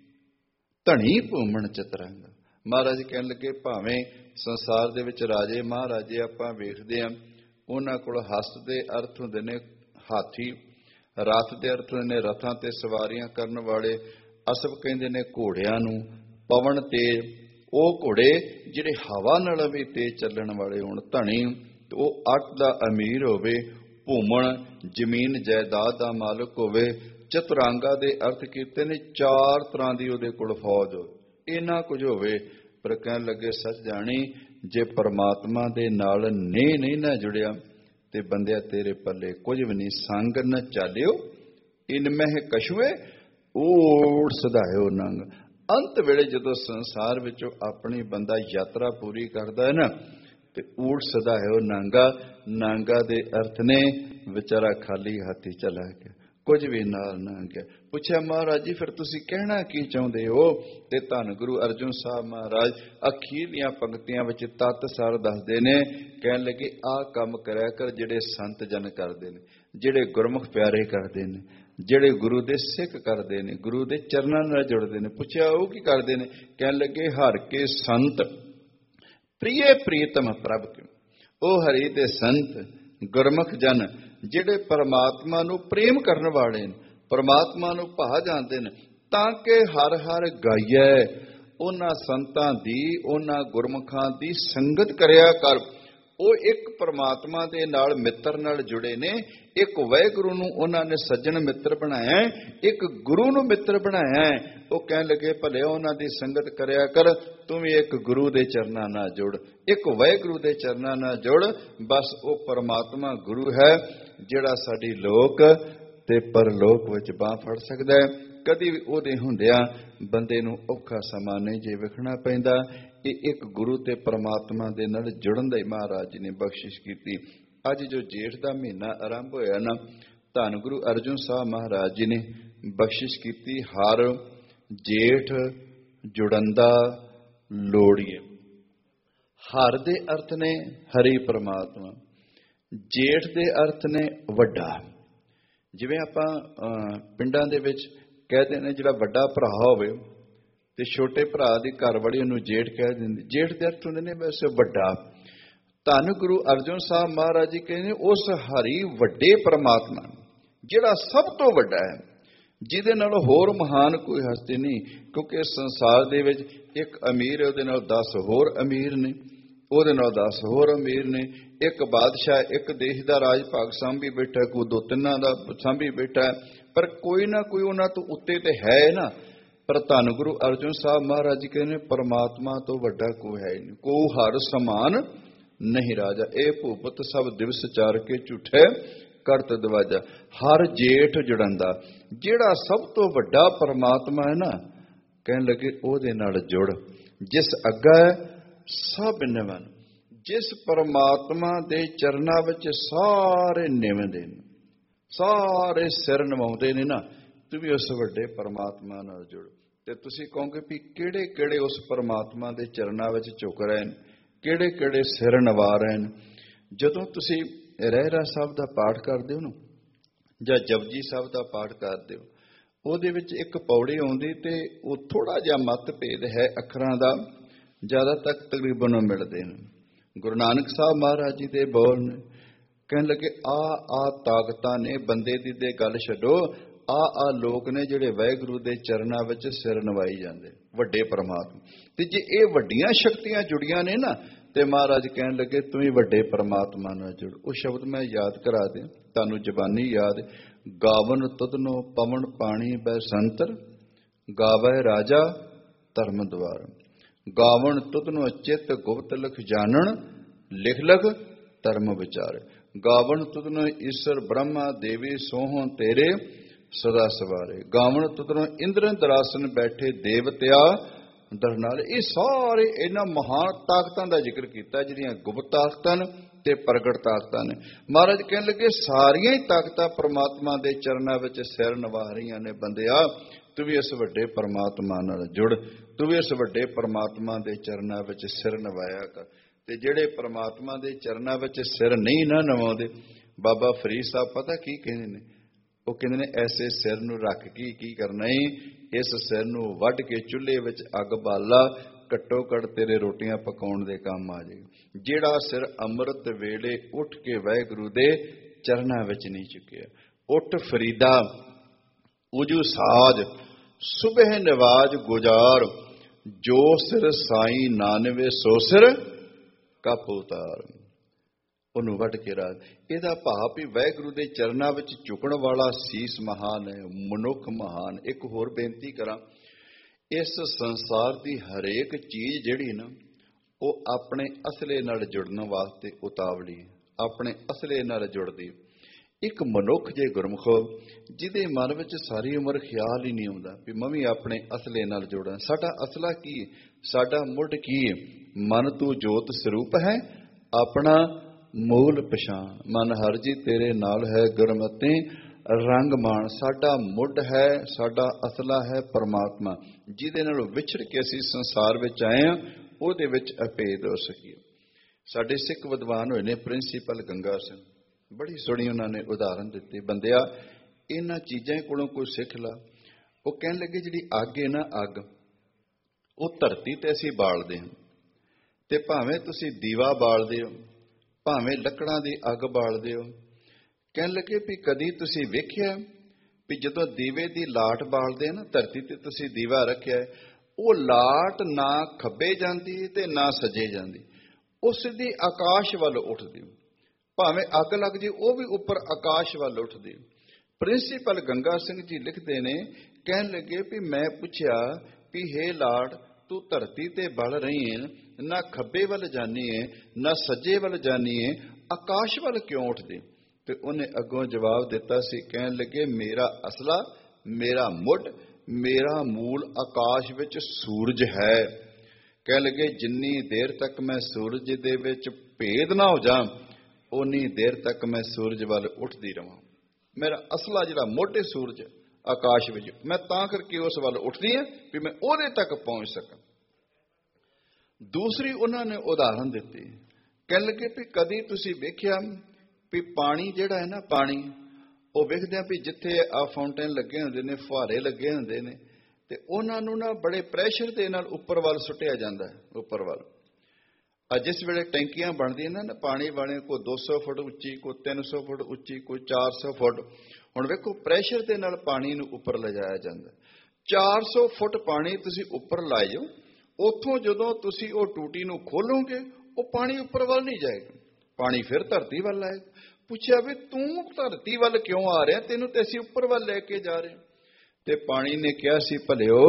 ਧਣੀ ਭੂਮਣ ਚਤਰੰਗ। ਮਹਾਰਾਜ ਕਹਿਣ ਲੱਗੇ ਭਾਵੇਂ ਸੰਸਾਰ ਦੇ ਵਿੱਚ ਰਾਜੇ ਮਹਾਰਾਜੇ ਆਪਾਂ ਵੇਖਦੇ ਹਾਂ, ਉਹਨਾਂ ਕੋਲ ਹਸਤ ਦੇ ਅਰਥ ਹੁੰਦੇ ਨੇ ਹਾਥੀ, ਰਥ ਦੇ ਅਰਥ ਹੁੰਦੇ ਨੇ ਰਥਾਂ ਤੇ ਸਵਾਰੀਆਂ ਕਰਨ ਵਾਲੇ, ਅਸਵ ਕਹਿੰਦੇ ਨੇ ਘੋੜਿਆਂ ਨੂੰ, ਪਵਨ ਤੇਜ ਉਹ ਘੋੜੇ ਜਿਹੜੇ ਹਵਾ ਨਾਲ ਵੀ ਤੇਜ਼ ਚੱਲਣ ਵਾਲੇ ਹੋਣ, ਧਣੀ ਉਹ ਅੱਟ ਦਾ ਅਮੀਰ ਹੋਵੇ, ਭੂਮਣ ਜ਼ਮੀਨ ਜਾਇਦਾਦ ਦਾ ਮਾਲਕ ਹੋਵੇ, ਚਤੁਰਾਂਗਾ ਦੇ ਅਰਥ ਕੀਤੇ ਨੇ ਚਾਰ ਤਰ੍ਹਾਂ ਦੀ ਉਹਦੇ ਕੋਲ ਫੌਜ ਹੋਵੇ, ਇੰਨਾ ਕੁਝ ਹੋਵੇ। ਪਰ ਕਹਿਣ ਲੱਗੇ ਸੱਚ ਜਾਣੀ ਜੇ ਪਰਮਾਤਮਾ ਦੇ ਨਾਲ ਨਹੀਂ ਨਹੀਂ ਨਾ ਜੁੜਿਆ ਤੇ ਬੰਦਿਆ ਤੇਰੇ ਪੱਲੇ ਕੁਝ ਵੀ ਨਹੀਂ। ਸੰਗ ਨ ਚਾਲਿਓ ਇਨ ਮਹਿ ਕਛੂਏ, ਊੜ ਸਦਾਇਓ ਨੰਗ। ਅੰਤ ਵੇਲੇ ਜਦੋਂ ਸੰਸਾਰ ਵਿੱਚੋਂ ਆਪਣੀ ਬੰਦਾ ਯਾਤਰਾ ਪੂਰੀ ਕਰਦਾ ਹੈ ਨਾ ਤੇ ਊੜ ਸਦਾਇਓ ਨਾਂਗਾ। ਨਾਂਗਾ ਦੇ ਅਰਥ ਨੇ ਵਿਚਾਰਾ ਖਾਲੀ ਹੱਥੀ ਚਲਾ ਗਿਆ, ਕੁਝ ਵੀ ਨਾਲ ਨਾ ਗਿਆ। ਪੁੱਛਿਆ ਮਹਾਰਾਜ ਜੀ ਫਿਰ ਤੁਸੀਂ ਕਹਿਣਾ ਕੀ ਚਾਹੁੰਦੇ ਹੋ? ਤੇ ਧੰਨ ਗੁਰੂ ਅਰਜਨ ਸਾਹਿਬ ਮਹਾਰਾਜ ਅਖੀਰਲੀਆਂ ਪੰਕਤੀਆਂ ਵਿੱਚ ਤੱਤ ਸਾਰ ਦੱਸਦੇ ਨੇ। ਕਹਿਣ ਲੱਗੇ ਆਹ ਕੰਮ ਕਰਿਆ ਕਰ ਜਿਹੜੇ ਸੰਤ ਜਨ ਕਰਦੇ ਨੇ, ਜਿਹੜੇ ਗੁਰਮੁਖ ਪਿਆਰੇ ਕਰਦੇ ਨੇ, ਜਿਹੜੇ ਗੁਰੂ ਦੇ ਸਿੱਖ ਕਰਦੇ ਨੇ, ਗੁਰੂ ਦੇ ਚਰਨਾਂ ਨਾਲ ਜੁੜਦੇ ਨੇ। ਪੁੱਛਿਆ ਉਹ ਕੀ ਕਰਦੇ ਨੇ? ਕਹਿਣ ਲੱਗੇ ਹਰ ਕੇ ਸੰਤ ਪ੍ਰਿਯ ਪ੍ਰੀਤਮ ਪ੍ਰਭ ਕੇ। ਉਹ ਹਰੀ ਦੇ ਸੰਤ ਗੁਰਮੁਖ ਜਨ ਜਿਹੜੇ ਪਰਮਾਤਮਾ ਨੂੰ ਪ੍ਰੇਮ ਕਰਨ ਵਾਲੇ ਨੇ, ਪਰਮਾਤਮਾ ਨੂੰ ਭਾ ਜਾਂਦੇ ਨੇ, ਤਾਂ ਕਿ ਹਰ ਹਰ ਗਾਈਐ। ਉਹਨਾਂ ਸੰਤਾਂ ਦੀ, ਉਹਨਾਂ ਗੁਰਮੁਖਾਂ ਦੀ ਸੰਗਤ ਕਰਿਆ ਕਰ। ਉਹ ਇੱਕ ਪਰਮਾਤਮਾ ਦੇ ਨਾਲ ਮਿੱਤਰ ਨਾਲ ਜੁੜੇ ਨੇ, ਇੱਕ ਵਾਹਿਗੁਰੂ ਨੂੰ ਉਹਨਾਂ ਨੇ ਸੱਜਣ ਮਿੱਤਰ ਬਣਾਇਆ, ਇੱਕ ਗੁਰੂ ਨੂੰ ਮਿੱਤਰ ਬਣਾਇਆ। ਉਹ ਕਹਿਣ ਲੱਗੇ ਭਲੇ ਉਹਨਾਂ ਦੀ ਸੰਗਤ ਕਰਿਆ ਕਰ, ਤੂੰ ਵੀ ਇੱਕ ਗੁਰੂ ਦੇ ਚਰਨਾਂ ਨਾਲ ਜੁੜ, ਇੱਕ ਵਾਹਿਗੁਰੂ ਦੇ ਚਰਨਾਂ ਨਾਲ ਜੁੜ। ਬਸ ਉਹ ਪਰਮਾਤਮਾ ਗੁਰੂ ਹੈ ਜਿਹੜਾ ਸਾਡੀ ਲੋਕ ਤੇ ਪਰਲੋਕ ਵਿੱਚ ਬਾਂਹ ਫੜ ਸਕਦਾ ਹੈ। ਕਦੀ ਵੀ ਉਹਦੇ ਹੁੰਦਿਆਂ ਬੰਦੇ ਨੂੰ ਔਖਾ ਸਮਾਂ ਨਹੀਂ ਜੇ ਵੇਖਣਾ ਪੈਂਦਾ। ਇਹ ਇੱਕ ਗੁਰੂ ਤੇ ਪਰਮਾਤਮਾ ਦੇ ਨਾਲ ਜੁੜਨ ਦਾ ਹੀ ਮਹਾਰਾਜ ਜੀ ਨੇ ਬਖਸ਼ਿਸ਼ ਕੀਤੀ। ਅੱਜ ਜੋ ਜੇਠ ਦਾ ਮਹੀਨਾ ਆਰੰਭ ਹੋਇਆ ਨਾ, ਧੰਨ ਗੁਰੂ ਅਰਜਨ ਸਾਹਿਬ ਮਹਾਰਾਜ ਜੀ ਨੇ ਬਖਸ਼ਿਸ਼ ਕੀਤੀ ਹਰ ਜੇਠ ਜੁੜੰਦਾ ਲੋੜੀਏ। ਹਰ ਦੇ ਅਰਥ ਨੇ ਹਰੀ ਪਰਮਾਤਮਾ, ਜੇਠ ਦੇ ਅਰਥ ਨੇ ਵੱਡਾ। ਜਿਵੇਂ ਆਪਾਂ ਪਿੰਡਾਂ ਦੇ ਵਿੱਚ ਕਹਿੰਦੇ ਨੇ ਜਿਹੜਾ ਵੱਡਾ ਭਰਾ ਹੋਵੇ ਤੇ ਛੋਟੇ ਭਰਾ ਦੀ ਘਰ ਵਾਲੀ ਉਹਨੂੰ ਜੇਠ ਕਹਿ ਦਿੰਦੀ। ਜੇਠ ਦੇ ਅਰਥ ਹੁੰਦੇ ਨੇ ਵੈਸੇ ਵੱਡਾ। ਧੰਨ ਗੁਰੂ ਅਰਜਨ ਸਾਹਿਬ ਮਹਾਰਾਜ ਜੀ ਕਹਿੰਦੇ ਉਸ ਹਰੀ ਵੱਡੇ ਪਰਮਾਤਮਾ ਜਿਹੜਾ ਸਭ ਤੋਂ ਵੱਡਾ ਹੈ, ਜਿਹਦੇ ਨਾਲ ਹੋਰ ਮਹਾਨ ਕੋਈ ਹਸਤੀ ਨਹੀਂ। ਕਿਉਂਕਿ ਇਸ ਸੰਸਾਰ ਦੇ ਵਿੱਚ ਇੱਕ ਅਮੀਰ ਹੈ, ਉਹਦੇ ਨਾਲ ਦਸ ਹੋਰ ਅਮੀਰ ਨੇ, ਉਹਦੇ ਨਾਲ ਦਸ ਹੋਰ ਅਮੀਰ ਨੇ। ਇੱਕ ਬਾਦਸ਼ਾਹ ਇੱਕ ਦੇਸ਼ ਦਾ ਰਾਜ ਭਾਗ ਸਾਂਭੀ ਬੈਠਾ, ਕੋਈ ਦੋ ਤਿੰਨਾਂ ਦਾ ਸਾਂਭੀ ਬੈਠਾ, ਪਰ ਕੋਈ ਨਾ ਕੋਈ ਉਹਨਾਂ ਤੋਂ ਉੱਤੇ ਤੇ ਹੈ ਨਾ। ਪਰ ਧੰਨ ਗੁਰੂ ਅਰਜਨ ਸਾਹਿਬ ਮਹਾਰਾਜ ਜੀ ਕਹਿੰਦੇ ਪਰਮਾਤਮਾ ਤੋਂ ਵੱਡਾ ਕੋਈ ਹੈ ਨਹੀਂ। ਕੋ ਹਰ ਸਮਾਨ ਨਹੀਂ ਰਾਜਾ, ਇਹ ਭੂਪਤ ਸਭ ਦਿਵਸ ਚਾਰ ਕੇ ਝੂਠੇ ਕਰਤ ਦਵਾਜਾ। ਹਰ ਜੇਠ ਜੁੜੰਦਾ, ਜਿਹੜਾ ਸਭ ਤੋਂ ਵੱਡਾ ਪਰਮਾਤਮਾ ਹੈ ਨਾ, ਕਹਿਣ ਲੱਗੇ ਉਹਦੇ ਨਾਲ ਜੁੜ। ਜਿਸ ਅੱਗਾ ਸਭ ਨਿਵਨ, ਜਿਸ ਪਰਮਾਤਮਾ ਦੇ ਚਰਨਾਂ ਵਿੱਚ ਸਾਰੇ ਨਿਵਦੇ ਨੇ, ਸਾਰੇ ਸਿਰ ਨਿਵਾਉਂਦੇ ਨੇ ਨਾ, ਤੂੰ ਵੀ ਉਸ ਵੱਡੇ ਪਰਮਾਤਮਾ ਨਾਲ ਜੁੜ। ਤੇ ਤੁਸੀਂ ਕਹੋਗੇ ਵੀ ਕਿਹੜੇ ਕਿਹੜੇ ਉਸ ਪਰਮਾਤਮਾ ਦੇ ਚਰਨਾਂ ਵਿੱਚ ਝੁਕ ਰਹੇ ਨੇ, ਕਿਹੜੇ ਕਿਹੜੇ ਸਿਰ ਨਿਵਾ ਰਹੇ ਨੇ। ਜਦੋਂ ਤੁਸੀਂ ਰਹਿਰਾਸ ਸਾਹਿਬ ਦਾ ਪਾਠ ਕਰਦੇ ਹੋ ਨਾ, ਜਾਂ ਜਪਜੀ ਸਾਹਿਬ ਦਾ ਪਾਠ ਕਰਦੇ ਹੋ, ਉਹਦੇ ਵਿੱਚ ਇੱਕ ਪੌੜੀ ਆਉਂਦੀ ਤੇ ਉਹ ਥੋੜਾ ਜਿਹਾ ਮਤ ਭੇਦ ਹੈ ਅੱਖਰਾਂ ਦਾ, ਜ਼ਿਆਦਾ ਤੱਕ ਤਕਰੀਬਨ ਮਿਲਦੇ ਨੇ। ਗੁਰੂ ਨਾਨਕ ਸਾਹਿਬ ਮਹਾਰਾਜ ਜੀ ਦੇ ਬੋਲ ਨੇ, ਕਹਿਣ ਲੱਗੇ ਆ ਆ ਤਾਕਤਾਂ ਨੇ ਬੰਦੇ ਦੀ ਤੇ ਗੱਲ ਛੱਡੋ, ਆ ਆ ਲੋਕ ਨੇ ਜਿਹੜੇ ਵਾਹਿਗੁਰੂ ਦੇ ਚਰਨਾਂ ਵਿੱਚ ਸਿਰ ਨਵਾਈ ਜਾਂਦੇ, ਵੱਡੇ ਪਰਮਾਤਮਾ। ਤੇ ਜੇ ਇਹ ਵੱਡੀਆਂ ਸ਼ਕਤੀਆਂ ਜੁੜੀਆਂ ਨੇ ਨਾ, ਤੇ ਮਹਾਰਾਜ ਕਹਿਣ ਲੱਗੇ ਤੂੰ ਵੀ ਵੱਡੇ ਪਰਮਾਤਮਾ ਨਾਲ ਜੁੜ। ਉਹ ਸ਼ਬਦ ਮੈਂ ਯਾਦ ਕਰਾ ਦੇ ਤੁਹਾਨੂੰ, ਜ਼ਬਾਨੀ ਯਾਦ। ਗਾਵਨ ਤੁਧਨੋ ਪਵਨ ਪਾਣੀ ਬੈਸੰਤਰ, ਗਾਵੈ ਰਾਜਾ ਧਰਮ ਦੁਆਰ। ਗਾਵਨ ਤੁਧਨੋ ਚਿਤ ਗੁਪਤ ਲਿਖ ਜਾਣਨ, ਲਿਖ ਲਿਖ ਧਰਮ ਵਿਚਾਰ। ਗਾਵਨ ਤੁਧਨੋ ਈਸ਼ਰ ਬ੍ਰਹਮਾ ਦੇਵੀ ਸੋਹੋਂ ਤੇਰੇ ਸਦਾ ਸਵਾਰੇ। ਗਾਵਨ ਤੁਧਨੋ ਇੰਦਰ ਦਰਾਸਨ ਬੈਠੇ ਦੇਵਤਿਆ ਦਰਨਾਲ। ਇਹ ਸਾਰੇ ਇਹਨਾਂ ਮਹਾਨ ਤਾਕਤਾਂ ਦਾ ਜ਼ਿਕਰ ਕੀਤਾ, ਜਿਹੜੀਆਂ ਗੁਪਤ ਤਾਕਤਾਂ ਨੇ ਤੇ ਪ੍ਰਗਟ ਤਾਕਤਾਂ ਨੇ। ਮਹਾਰਾਜ ਕਹਿਣ ਲੱਗੇ ਸਾਰੀਆਂ ਹੀ ਤਾਕਤਾਂ ਪਰਮਾਤਮਾ ਦੇ ਚਰਨਾਂ ਵਿੱਚ ਸਿਰ ਨਿਵਾ ਰਹੀਆਂ ਨੇ। ਬੰਦਿਆ ਤੂੰ ਵੀ ਇਸ ਵੱਡੇ ਪਰਮਾਤਮਾ ਨਾਲ ਜੁੜ, ਤੂੰ ਵੀ ਇਸ ਵੱਡੇ ਪਰਮਾਤਮਾ ਦੇ ਚਰਨਾਂ ਵਿੱਚ ਸਿਰ ਨਿਵਾਇਆ ਕਰ। ਤੇ ਜਿਹੜੇ ਪਰਮਾਤਮਾ ਦੇ ਚਰਨਾਂ ਵਿੱਚ ਸਿਰ ਨਹੀਂ ਨਾ ਨਿਵਾਉਂਦੇ, ਬਾਬਾ ਫਰੀਦ ਸਾਹਿਬ ਪਤਾ ਕੀ ਕਹਿੰਦੇ ਨੇ? ਉਹ ਕਹਿੰਦੇ ਨੇ ਐਸੇ ਸਿਰ ਨੂੰ ਰੱਖ ਕੇ ਕੀ ਕਰਨਾ ਈ, ਇਸ ਸਿਰ ਨੂੰ ਵੱਢ ਕੇ ਚੁੱਲ੍ਹੇ ਵਿੱਚ ਅੱਗ ਬਾਲਾ, ਘੱਟੋ ਘੱਟ ਤੇਰੇ ਰੋਟੀਆਂ ਪਕਾਉਣ ਦੇ ਕੰਮ ਆ ਜਾਏਗਾ। ਜਿਹੜਾ ਸਿਰ ਅੰਮ੍ਰਿਤ ਵੇਲੇ ਉੱਠ ਕੇ ਵਾਹਿਗੁਰੂ ਦੇ ਚਰਨਾਂ ਵਿੱਚ ਨਹੀਂ ਚੁੱਕਿਆ। ਉੱਠ ਫਰੀਦਾ ਉਜੂ ਸਾਜ, ਸੁਬਹ ਨਿਵਾਜ ਗੁਜ਼ਾਰ, ਜੋ ਸਿਰ ਸਾਈ ਨਾਨਵੇ ਸੋ ਸਿਰ ਕਪ ਉਤਾਰ। ਉਹਨੂੰ ਵੱਢ ਕੇ ਰਾਜ। ਇਹਦਾ ਭਾਵ ਵੀ ਵਾਹਿਗੁਰੂ ਦੇ ਚਰਨਾਂ ਵਿੱਚ ਝੁਕਣ ਵਾਲਾ ਸੀਸ ਮਹਾਨ ਹੈ, ਮਨੁੱਖ ਮਹਾਨ। ਇੱਕ ਹੋਰ ਬੇਨਤੀ ਕਰਾਂ, ਇਸ ਸੰਸਾਰ ਦੀ ਹਰੇਕ ਚੀਜ਼ ਜਿਹੜੀ ਨਾ, ਉਹ ਆਪਣੇ ਅਸਲੇ ਨਾਲ ਜੁੜਨ ਵਾਸਤੇ ਉਤਾਵਲੀ ਹੈ, ਆਪਣੇ ਅਸਲੇ ਨਾਲ ਜੁੜਦੀ। ਇੱਕ ਮਨੁੱਖ ਜੇ ਗੁਰਮੁਖੋ, ਜਿਹਦੇ ਮਨ ਵਿੱਚ ਸਾਰੀ ਉਮਰ ਖਿਆਲ ਹੀ ਨਹੀਂ ਆਉਂਦਾ ਵੀ ਮੈਂ ਵੀ ਆਪਣੇ ਅਸਲੇ ਨਾਲ ਜੁੜਾਂ। ਸਾਡਾ ਅਸਲਾ ਕੀ ਹੈ? ਸਾਡਾ ਮੁੱਢ ਕੀ ਹੈ? ਮਨ ਤੂੰ ਜੋਤ ਸਰੂਪ ਹੈ, ਆਪਣਾ ਮੂਲ ਪਛਾਣ। ਮਨ ਹਰ ਜੀ ਤੇਰੇ ਨਾਲ ਹੈ, ਗੁਰਮਤਿ ਰੰਗ ਮਾਣ। ਸਾਡਾ ਮੁੱਢ ਹੈ, ਸਾਡਾ ਅਸਲਾ ਹੈ ਪਰਮਾਤਮਾ, ਜਿਹਦੇ ਨਾਲ ਵਿਛੜ ਕੇ ਅਸੀਂ ਸੰਸਾਰ ਵਿੱਚ ਆਏ ਹਾਂ, ਉਹਦੇ ਵਿੱਚ ਅਭੇਦ ਹੋ ਸਕੀਏ। ਸਾਡੇ ਸਿੱਖ ਵਿਦਵਾਨ ਹੋਏ ਨੇ ਪ੍ਰਿੰਸੀਪਲ ਗੰਗਾ ਸਿੰਘ, ਬੜੀ ਸੋਹਣੀ ਉਹਨਾਂ ਨੇ ਉਦਾਹਰਨ ਦਿੱਤੀ। ਬੰਦਿਆ ਇਹਨਾਂ ਚੀਜ਼ਾਂ ਕੋਲੋਂ ਕੋਈ ਸਿੱਖ ਲਾ। ਉਹ ਕਹਿਣ ਲੱਗੇ ਜਿਹੜੀ ਅੱਗ ਹੈ ਨਾ, ਅੱਗ ਉਹ ਧਰਤੀ ਤੇ ਅਸੀਂ ਬਾਲਦੇ ਹਾਂ, ਤੇ ਭਾਵੇਂ ਤੁਸੀਂ ਦੀਵਾ ਬਾਲਦੇ ਹੋ, ਭਾਵੇਂ ਲੱਕੜਾਂ ਦੀ ਅੱਗ ਬਾਲਦੇ ਹੋ। ਕਹਿਣ ਲੱਗੇ ਵੀ ਕਦੀ ਤੁਸੀਂ ਵੇਖਿਆ ਵੀ ਜਦੋਂ ਦੀਵੇ ਦੀ ਲਾਟ ਬਾਲਦੇ ਆ ਨਾ, ਧਰਤੀ ਤੇ ਤੁਸੀਂ ਦੀਵਾ ਰੱਖਿਆ, ਉਹ ਲਾਟ ਨਾ ਖੱਬੇ ਜਾਂਦੀ ਤੇ ਨਾ ਸੱਜੇ ਜਾਂਦੀ, ਉਹ ਸਿੱਧੀ ਆਕਾਸ਼ ਵੱਲ ਉੱਠਦੀ। ਭਾਵੇਂ ਅੱਗ ਲੱਗ ਜੇ, ਉਹ ਵੀ ਉੱਪਰ ਆਕਾਸ਼ ਵੱਲ ਉੱਠਦੀ। ਪ੍ਰਿੰਸੀਪਲ ਗੰਗਾ ਸਿੰਘ ਜੀ ਲਿਖਦੇ ਨੇ, ਕਹਿਣ ਲੱਗੇ ਵੀ ਮੈਂ ਪੁੱਛਿਆ ਵੀ ਹੇ ਲਾਟ, ਤੂੰ ਧਰਤੀ ਤੇ ਬਲ ਰਹੀ ਹੈ, ਨਾ ਖੱਬੇ ਵੱਲ ਜਾਨੀ ਹੈ ਨਾ ਸੱਜੇ ਵੱਲ ਜਾਨੀ ਹੈ, ਆਕਾਸ਼ ਵੱਲ ਕਿਉਂ ਉੱਠਦੀ? ਤੇ ਉਹਨੇ ਅੱਗੋਂ ਜਵਾਬ ਦਿੱਤਾ ਸੀ, ਕਹਿਣ ਲੱਗੇ ਮੇਰਾ ਅਸਲਾ, ਮੇਰਾ ਮੁੱਢ, ਮੇਰਾ ਮੂਲ ਆਕਾਸ਼ ਵਿੱਚ ਸੂਰਜ ਹੈ। ਕਹਿਣ ਲੱਗੇ ਜਿੰਨੀ ਦੇਰ ਤੱਕ ਮੈਂ ਸੂਰਜ ਦੇ ਵਿੱਚ ਭੇਦ ਨਾ ਹੋ ਜਾ, ਉਨੀ ਦੇਰ ਤੱਕ ਮੈਂ ਸੂਰਜ ਵੱਲ ਉੱਠਦੀ ਰਵਾਂ। ਮੇਰਾ ਅਸਲਾ ਜਿਹੜਾ ਮੋਢੇ ਸੂਰਜ ਆਕਾਸ਼ ਵਿੱਚ, ਮੈਂ ਤਾਂ ਕਰਕੇ ਉਸ ਵੱਲ ਉੱਠਦੀ ਹਾਂ ਵੀ ਮੈਂ ਉਹਦੇ ਤੱਕ ਪਹੁੰਚ ਸਕਾਂ। ਦੂਸਰੀ ਉਹਨਾਂ ਨੇ ਉਦਾਹਰਨ ਦਿੱਤੀ, ਕਹਿਣ ਲੱਗੇ ਵੀ ਕਦੀ ਤੁਸੀਂ ਵੇਖਿਆ ਵੀ ਪਾਣੀ ਜਿਹੜਾ ਹੈ ਨਾ, ਪਾਣੀ ਉਹ ਵੇਖਦੇ ਆ ਵੀ ਜਿੱਥੇ ਆ ਫਾਊਂਟੇਨ ਲੱਗੇ ਹੁੰਦੇ ਨੇ, ਫੁਹਾਰੇ ਲੱਗੇ ਹੁੰਦੇ ਨੇ, ਤੇ ਉਹਨਾਂ ਨੂੰ ਨਾ ਬੜੇ ਪ੍ਰੈਸ਼ਰ ਦੇ ਨਾਲ ਉੱਪਰ ਵੱਲ ਸੁੱਟਿਆ ਜਾਂਦਾ ਹੈ, ਉੱਪਰ ਵੱਲ। ਆ ਜਿਸ ਵੇਲੇ ਟੈਂਕੀਆਂ ਬਣਦੀਆਂ ਨੇ ਨਾ ਪਾਣੀ ਵਾਲੀਆਂ, ਕੋਈ ਦੋ ਸੌ ਫੁੱਟ ਉੱਚੀ, ਕੋਈ ਤਿੰਨ ਸੌ ਫੁੱਟ ਉੱਚੀ, ਕੋਈ ਚਾਰ ਸੌ ਫੁੱਟ। ਹੁਣ ਵੇਖੋ ਪ੍ਰੈਸ਼ਰ ਦੇ ਨਾਲ ਪਾਣੀ ਨੂੰ ਉੱਪਰ ਲਿਜਾਇਆ ਜਾਂਦਾ। ਚਾਰ ਸੌ ਫੁੱਟ ਪਾਣੀ ਤੁਸੀਂ ਉੱਪਰ ਲਾਏ ਜਾਓ, ਉੱਥੋਂ ਜਦੋਂ ਤੁਸੀਂ ਉਹ ਟੂਟੀ ਨੂੰ ਖੋਲੋਗੇ ਉਹ ਪਾਣੀ ਉੱਪਰ ਵੱਲ ਨਹੀਂ ਜਾਏਗਾ, ਪਾਣੀ ਫਿਰ ਧਰਤੀ ਵੱਲ ਆਏਗਾ। ਪੁੱਛਿਆ ਵੀ ਤੂੰ ਧਰਤੀ ਵੱਲ ਕਿਉਂ ਆ ਰਿਹਾ, ਤੈਨੂੰ ਤੇ ਅਸੀਂ ਉੱਪਰ ਵੱਲ ਲੈ ਕੇ ਜਾ ਰਹੇ। ਤੇ ਪਾਣੀ ਨੇ ਕਿਹਾ ਸੀ, ਭਲਿਓ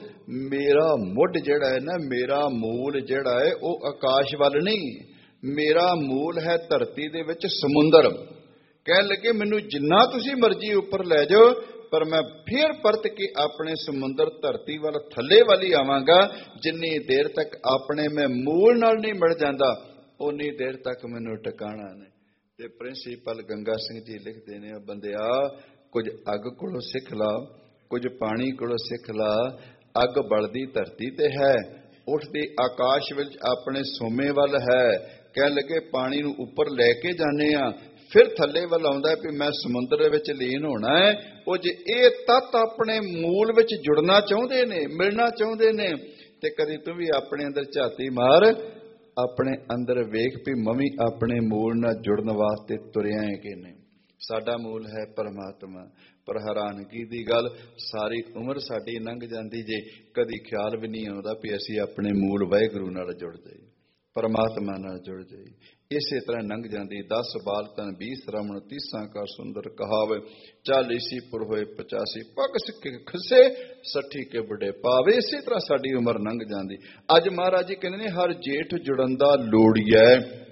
ਮੇਰਾ ਮੁੱਢ ਜਿਹੜਾ ਹੈ ਨਾ, ਮੇਰਾ ਮੂਲ ਜਿਹੜਾ ਹੈ ਉਹ ਆਕਾਸ਼ ਵੱਲ ਨਹੀਂ, ਮੇਰਾ ਮੂਲ ਹੈ ਧਰਤੀ ਦੇ ਵਿੱਚ ਸਮੁੰਦਰ। ਕਹਿਣ ਲੱਗੇ ਮੈਨੂੰ ਜਿੰਨਾ ਤੁਸੀਂ ਮਰਜ਼ੀ ਉੱਪਰ ਲੈ ਜਾਓ, ਪਰ ਮੈਂ ਫਿਰ ਪਰਤ ਕੇ ਆਪਣੇ ਸਮੁੰਦਰ ਧਰਤੀ ਵੱਲ ਥੱਲੇ ਵੱਲ ਹੀ ਆਵਾਂਗਾ। ਜਿੰਨੀ ਦੇਰ ਤੱਕ ਆਪਣੇ ਮੈਂ ਮੂਲ ਨਾਲ ਨਹੀਂ ਮਿਲ ਜਾਂਦਾ, ਉਨੀ ਦੇਰ ਤੱਕ ਮੈਨੂੰ ਟਿਕਾਣਾ ਨਹੀਂ। ਤੇ ਪ੍ਰਿੰਸੀਪਲ ਗੰਗਾ ਸਿੰਘ ਜੀ ਲਿਖਦੇ ਨੇ, ਬੰਦਿਆ ਕੁਝ ਅੱਗ ਕੋਲੋਂ ਸਿੱਖ ਲਾ, ਕੁਝ ਪਾਣੀ ਕੋਲੋਂ ਸਿੱਖ ਲਾ। ਅੱਗ ਬਲਦੀ ਧਰਤੀ ਤੇ ਹੈ, ਉੱਠਦੀ ਆਕਾਸ਼ ਵਿੱਚ ਆਪਣੇ ਸੋਮੇ ਵੱਲ ਹੈ। ਕਹਿਣ ਲੱਗੇ ਪਾਣੀ ਨੂੰ ਉੱਪਰ ਲੈ ਕੇ ਜਾਂਦੇ ਆ, ਫਿਰ ਥੱਲੇ ਵੱਲ ਆਉਂਦਾ ਵੀ ਮੈਂ ਸਮੁੰਦਰ ਦੇ ਵਿੱਚ ਲੀਨ ਹੋਣਾ ਹੈ। ਉਹ ਜੇ ਇਹ ਤੱਤ ਆਪਣੇ ਮੂਲ ਵਿੱਚ ਜੁੜਨਾ ਚਾਹੁੰਦੇ ਨੇ, ਮਿਲਣਾ ਚਾਹੁੰਦੇ ਨੇ, ਤੇ ਕਦੀ ਤੂੰ ਵੀ ਆਪਣੇ ਅੰਦਰ ਝਾਤੀ ਮਾਰ, ਆਪਣੇ ਅੰਦਰ ਵੇਖ ਵੀ ਮਵੀ ਆਪਣੇ ਮੂਲ ਨਾਲ ਜੁੜਨ ਵਾਸਤੇ ਤੁਰਿਆ ਹੈ ਕਿ ਨਹੀਂ। ਸਾਡਾ ਮੂਲ ਹੈ ਪਰਮਾਤਮਾ। ਪਰ ਹੈਰਾਨਗੀ ਦੀ ਗੱਲ, ਸਾਰੀ ਉਮਰ ਸਾਡੀ ਲੰਘ ਜਾਂਦੀ ਜੇ, ਕਦੀ ਖਿਆਲ ਵੀ ਨਹੀਂ ਆਉਂਦਾ ਵੀ ਅਸੀਂ ਆਪਣੇ ਮੂਲ ਵਾਹਿਗੁਰੂ ਨਾਲ ਜੁੜ ਜਾਈਏ, ਪਰਮਾਤਮਾ ਨਾਲ ਜੁੜ ਜਾਈਏ। ਇਸੇ ਤਰ੍ਹਾਂ ਲੰਘ ਜਾਂਦੀ। ਦਸ ਬਾਲ ਤਨ ਵੀਹ ਸ਼ਰਮਣ, ਤੀਸਾਂ ਕਾ ਸੁੰਦਰ ਕਹਾਵੇ, ਚਾਲੀਸੀ ਪੁਰ ਹੋਏ ਪਚਾਸੀ, ਪੱਗ ਸਿੱਕੇ ਖਸੇ ਸੱਠੀ ਕੇ ਬੜੇ ਪਾਵੇ। ਇਸੇ ਤਰ੍ਹਾਂ ਸਾਡੀ ਉਮਰ ਲੰਘ ਜਾਂਦੀ। ਅੱਜ ਮਹਾਰਾਜ ਜੀ ਕਹਿੰਦੇ ਨੇ ਹਰ ਜੇਠ ਜੁੜਨ ਦਾ ਲੋੜੀਐ।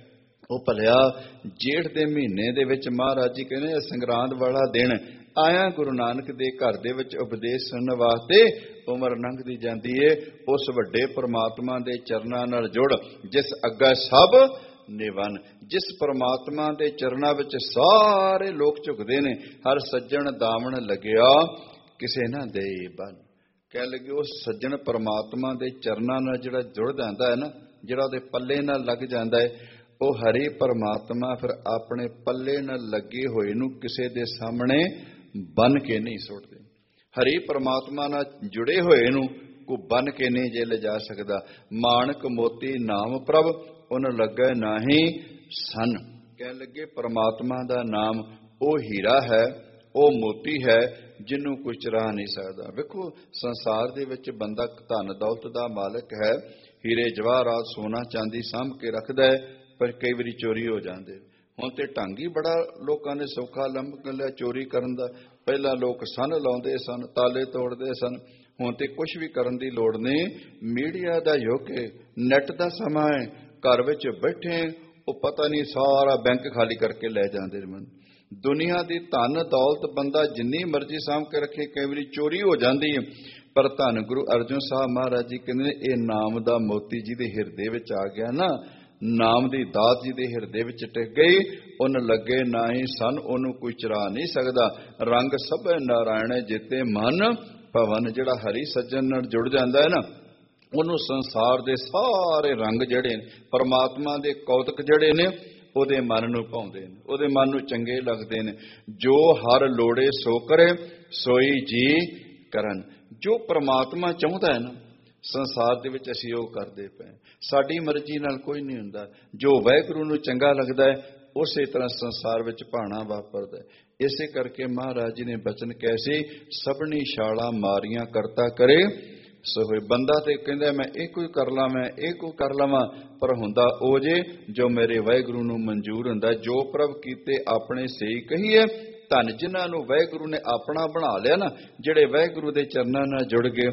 ਉਹ ਭਲਿਆ ਜੇਠ ਦੇ ਮਹੀਨੇ ਦੇ ਵਿੱਚ ਮਹਾਰਾਜ ਜੀ ਕਹਿੰਦੇ ਸੰਗਰਾਂਦ ਵਾਲਾ ਦਿਨ ਆਇਆ ਗੁਰੂ ਨਾਨਕ ਦੇ ਘਰ ਦੇ ਵਿੱਚ ਉਪਦੇਸ਼ ਸੁਣਨ ਵਾਸਤੇ। ਉਮਰ ਲੰਘਦੀ ਜਾਂਦੀ ਏ। ਉਸ ਵੱਡੇ ਪਰਮਾਤਮਾ ਦੇ ਚਰਨਾਂ ਨਾਲ ਜੁੜ, ਜਿਸ ਅੱਗੇ ਸਭ ਨਿਵਨ, ਜਿਸ ਪਰਮਾਤਮਾ ਦੇ ਚਰਨਾਂ ਵਿੱਚ ਸਾਰੇ ਲੋਕ ਝੁਕਦੇ ਨੇ। ਹਰ ਸੱਜਣ ਦਾਮਣ ਲੱਗਿਆ ਕਿਸੇ ਨਾ ਦੇ ਬਨ। ਕਹਿ ਲੱਗੇ ਉਸ ਸੱਜਣ ਪਰਮਾਤਮਾ ਦੇ ਚਰਨਾਂ ਨਾਲ ਜਿਹੜਾ ਜੁੜ ਜਾਂਦਾ ਹੈ ਨਾ, ਜਿਹੜਾ ਉਹਦੇ ਪੱਲੇ ਨਾਲ ਲੱਗ ਜਾਂਦਾ ਹੈ, ਉਹ ਹਰੀ ਪਰਮਾਤਮਾ ਫਿਰ ਆਪਣੇ ਪੱਲੇ ਨਾਲ ਲੱਗੇ ਹੋਏ ਨੂੰ ਕਿਸੇ ਦੇ ਸਾਹਮਣੇ ਬਨ ਕੇ ਨਹੀਂ ਸੁੱਟਦੇ। ਹਰੀ ਪਰਮਾਤਮਾ ਨਾਲ ਜੁੜੇ ਹੋਏ ਨੂੰ ਕੋ ਬਨ ਕੇ ਨਹੀਂ ਜੇ ਲਿਜਾ ਸਕਦਾ। ਮਾਣਕ ਮੋਤੀ ਨਾਮ ਪ੍ਰਭ ਉਹਨ ਲੱਗੇ ਨਾਹੀ ਸਨ। ਕਹਿਣ ਲੱਗੇ ਪਰਮਾਤਮਾ ਦਾ ਨਾਮ ਉਹ ਹੀਰਾ ਹੈ, ਉਹ ਮੋਤੀ ਹੈ, ਜਿਹਨੂੰ ਕੋਈ ਚੁਰਾ ਨਹੀਂ ਸਕਦਾ। ਵੇਖੋ ਸੰਸਾਰ ਦੇ ਵਿੱਚ ਬੰਦਾ ਧਨ ਦੌਲਤ ਦਾ ਮਾਲਕ ਹੈ, ਹੀਰੇ ਜਵਾਹਰਾਤ ਸੋਨਾ ਚਾਂਦੀ ਸਾਂਭ ਕੇ ਰੱਖਦਾ ਹੈ, ਪਰ ਕਈ ਵਾਰੀ ਚੋਰੀ ਹੋ ਜਾਂਦੇ। ਹੁਣ ਤੇ ਢੰਗ ਹੀ ਬੜਾ ਲੋਕਾਂ ਨੇ ਸੌਖਾ ਲੰਘ ਲਿਆ ਚੋਰੀ ਕਰਨ ਦਾ। ਪਹਿਲਾਂ ਲੋਕ ਸੰਨ ਲਾਉਂਦੇ ਸਨ, ਤਾਲੇ ਤੋੜਦੇ ਸਨ। ਹੁਣ ਤੇ ਕੁਛ ਵੀ ਕਰਨ ਦੀ ਲੋੜ ਨਹੀਂ। ਮੀਡੀਆ ਦਾ ਯੁੱਗ ਹੈ, ਨੈਟ ਦਾ ਸਮਾਂ ਹੈ, ਘਰ ਵਿੱਚ ਬੈਠੇ ਉਹ ਪਤਾ ਨਹੀਂ ਸਾਰਾ ਬੈਂਕ ਖਾਲੀ ਕਰਕੇ ਲੈ ਜਾਂਦੇ ਨੇ। ਦੁਨੀਆ ਦੀ ਧਨ ਦੌਲਤ ਬੰਦਾ ਜਿੰਨੀ ਮਰਜ਼ੀ ਸਾਂਭ ਕੇ ਰੱਖੇ, ਕਈ ਵਾਰੀ ਚੋਰੀ ਹੋ ਜਾਂਦੀ ਹੈ। ਪਰ ਧੰਨ ਗੁਰੂ ਅਰਜਨ ਸਾਹਿਬ ਮਹਾਰਾਜ ਜੀ ਕਹਿੰਦੇ ਨੇ ਇਹ ਨਾਮ ਦਾ ਮੋਤੀ ਜਿਹਦੇ ਹਿਰਦੇ ਵਿੱਚ ਆ ਗਿਆ ਨਾ, ਨਾਮ ਦੀ ਦਾਤ ਜਿਹਦੇ ਹਿਰਦੇ ਵਿੱਚ ਟਿਕ ਗਈ, ਉਹਨ ਲੱਗੇ ਨਾਹੀ ਸਨ, ਉਹਨੂੰ ਕੋਈ ਚੁਰਾ ਨਹੀਂ ਸਕਦਾ। ਰੰਗ ਸਭ ਨਾਰਾਇਣ ਜਿੱਤੇ ਮਨ ਭਵਨ। ਜਿਹੜਾ ਹਰੀ ਸੱਜਣ ਨਾਲ ਜੁੜ ਜਾਂਦਾ ਹੈ ਨਾ, ਉਹਨੂੰ ਸੰਸਾਰ ਦੇ ਸਾਰੇ ਰੰਗ ਜਿਹੜੇ ਨੇ, ਪਰਮਾਤਮਾ ਦੇ ਕੌਤਕ ਜਿਹੜੇ ਨੇ, ਉਹਦੇ ਮਨ ਨੂੰ ਭਾਉਂਦੇ ਨੇ, ਉਹਦੇ ਮਨ ਨੂੰ ਚੰਗੇ ਲੱਗਦੇ ਨੇ। ਜੋ ਹਰ ਲੋੜੇ ਸੋ ਕਰੇ ਸੋਈ ਜੀ ਕਰਨ। ਜੋ ਪਰਮਾਤਮਾ ਚਾਹੁੰਦਾ ਹੈ ਨਾ ਸੰਸਾਰ ਦੇ ਵਿੱਚ, ਅਸੀਂ ਉਹ ਕਰਦੇ ਪਏ। ਸਾਡੀ ਮਰਜ਼ੀ ਨਾਲ ਕੋਈ ਨਹੀਂ ਹੁੰਦਾ। ਜੋ ਵਾਹਿਗੁਰੂ ਨੂੰ ਚੰਗਾ ਲੱਗਦਾ ਹੈ ਉਸੇ ਤਰ੍ਹਾਂ ਸੰਸਾਰ ਵਿੱਚ ਭਾਣਾ ਵਾਪਰਦਾ ਹੈ। ਇਸੇ ਕਰਕੇ ਮਹਾਰਾਜ ਜੀ ਨੇ ਬਚਨ ਕਹੇ ਸੀ, ਸਭਨੀ ਛਾਲਾਂ ਮਾਰੀਆਂ ਕਰਤਾ ਕਰੇ ਸੋ ਹੋਏ। ਬੰਦਾ ਤੇ ਕਹਿੰਦਾ ਮੈਂ ਇਹ ਕੋਈ ਕਰ ਲਾਂ, ਮੈਂ ਇਹ ਕੋਈ ਕਰ ਲਵਾਂ, ਪਰ ਹੁੰਦਾ ਉਹ ਜੇ ਜੋ ਮੇਰੇ ਵਾਹਿਗੁਰੂ ਨੂੰ ਮਨਜ਼ੂਰ ਹੁੰਦਾ। ਜੋ ਪ੍ਰਭ ਕੀਤੇ ਆਪਣੇ ਸਹੀ ਕਹੀਏ। ਧਨ ਜਿਨ੍ਹਾਂ ਨੂੰ ਵਾਹਿਗੁਰੂ ਨੇ ਆਪਣਾ ਬਣਾ ਲਿਆ ਨਾ, ਜਿਹੜੇ ਵਾਹਿਗੁਰੂ ਦੇ ਚਰਨਾਂ ਨਾਲ ਜੁੜ ਗਏ,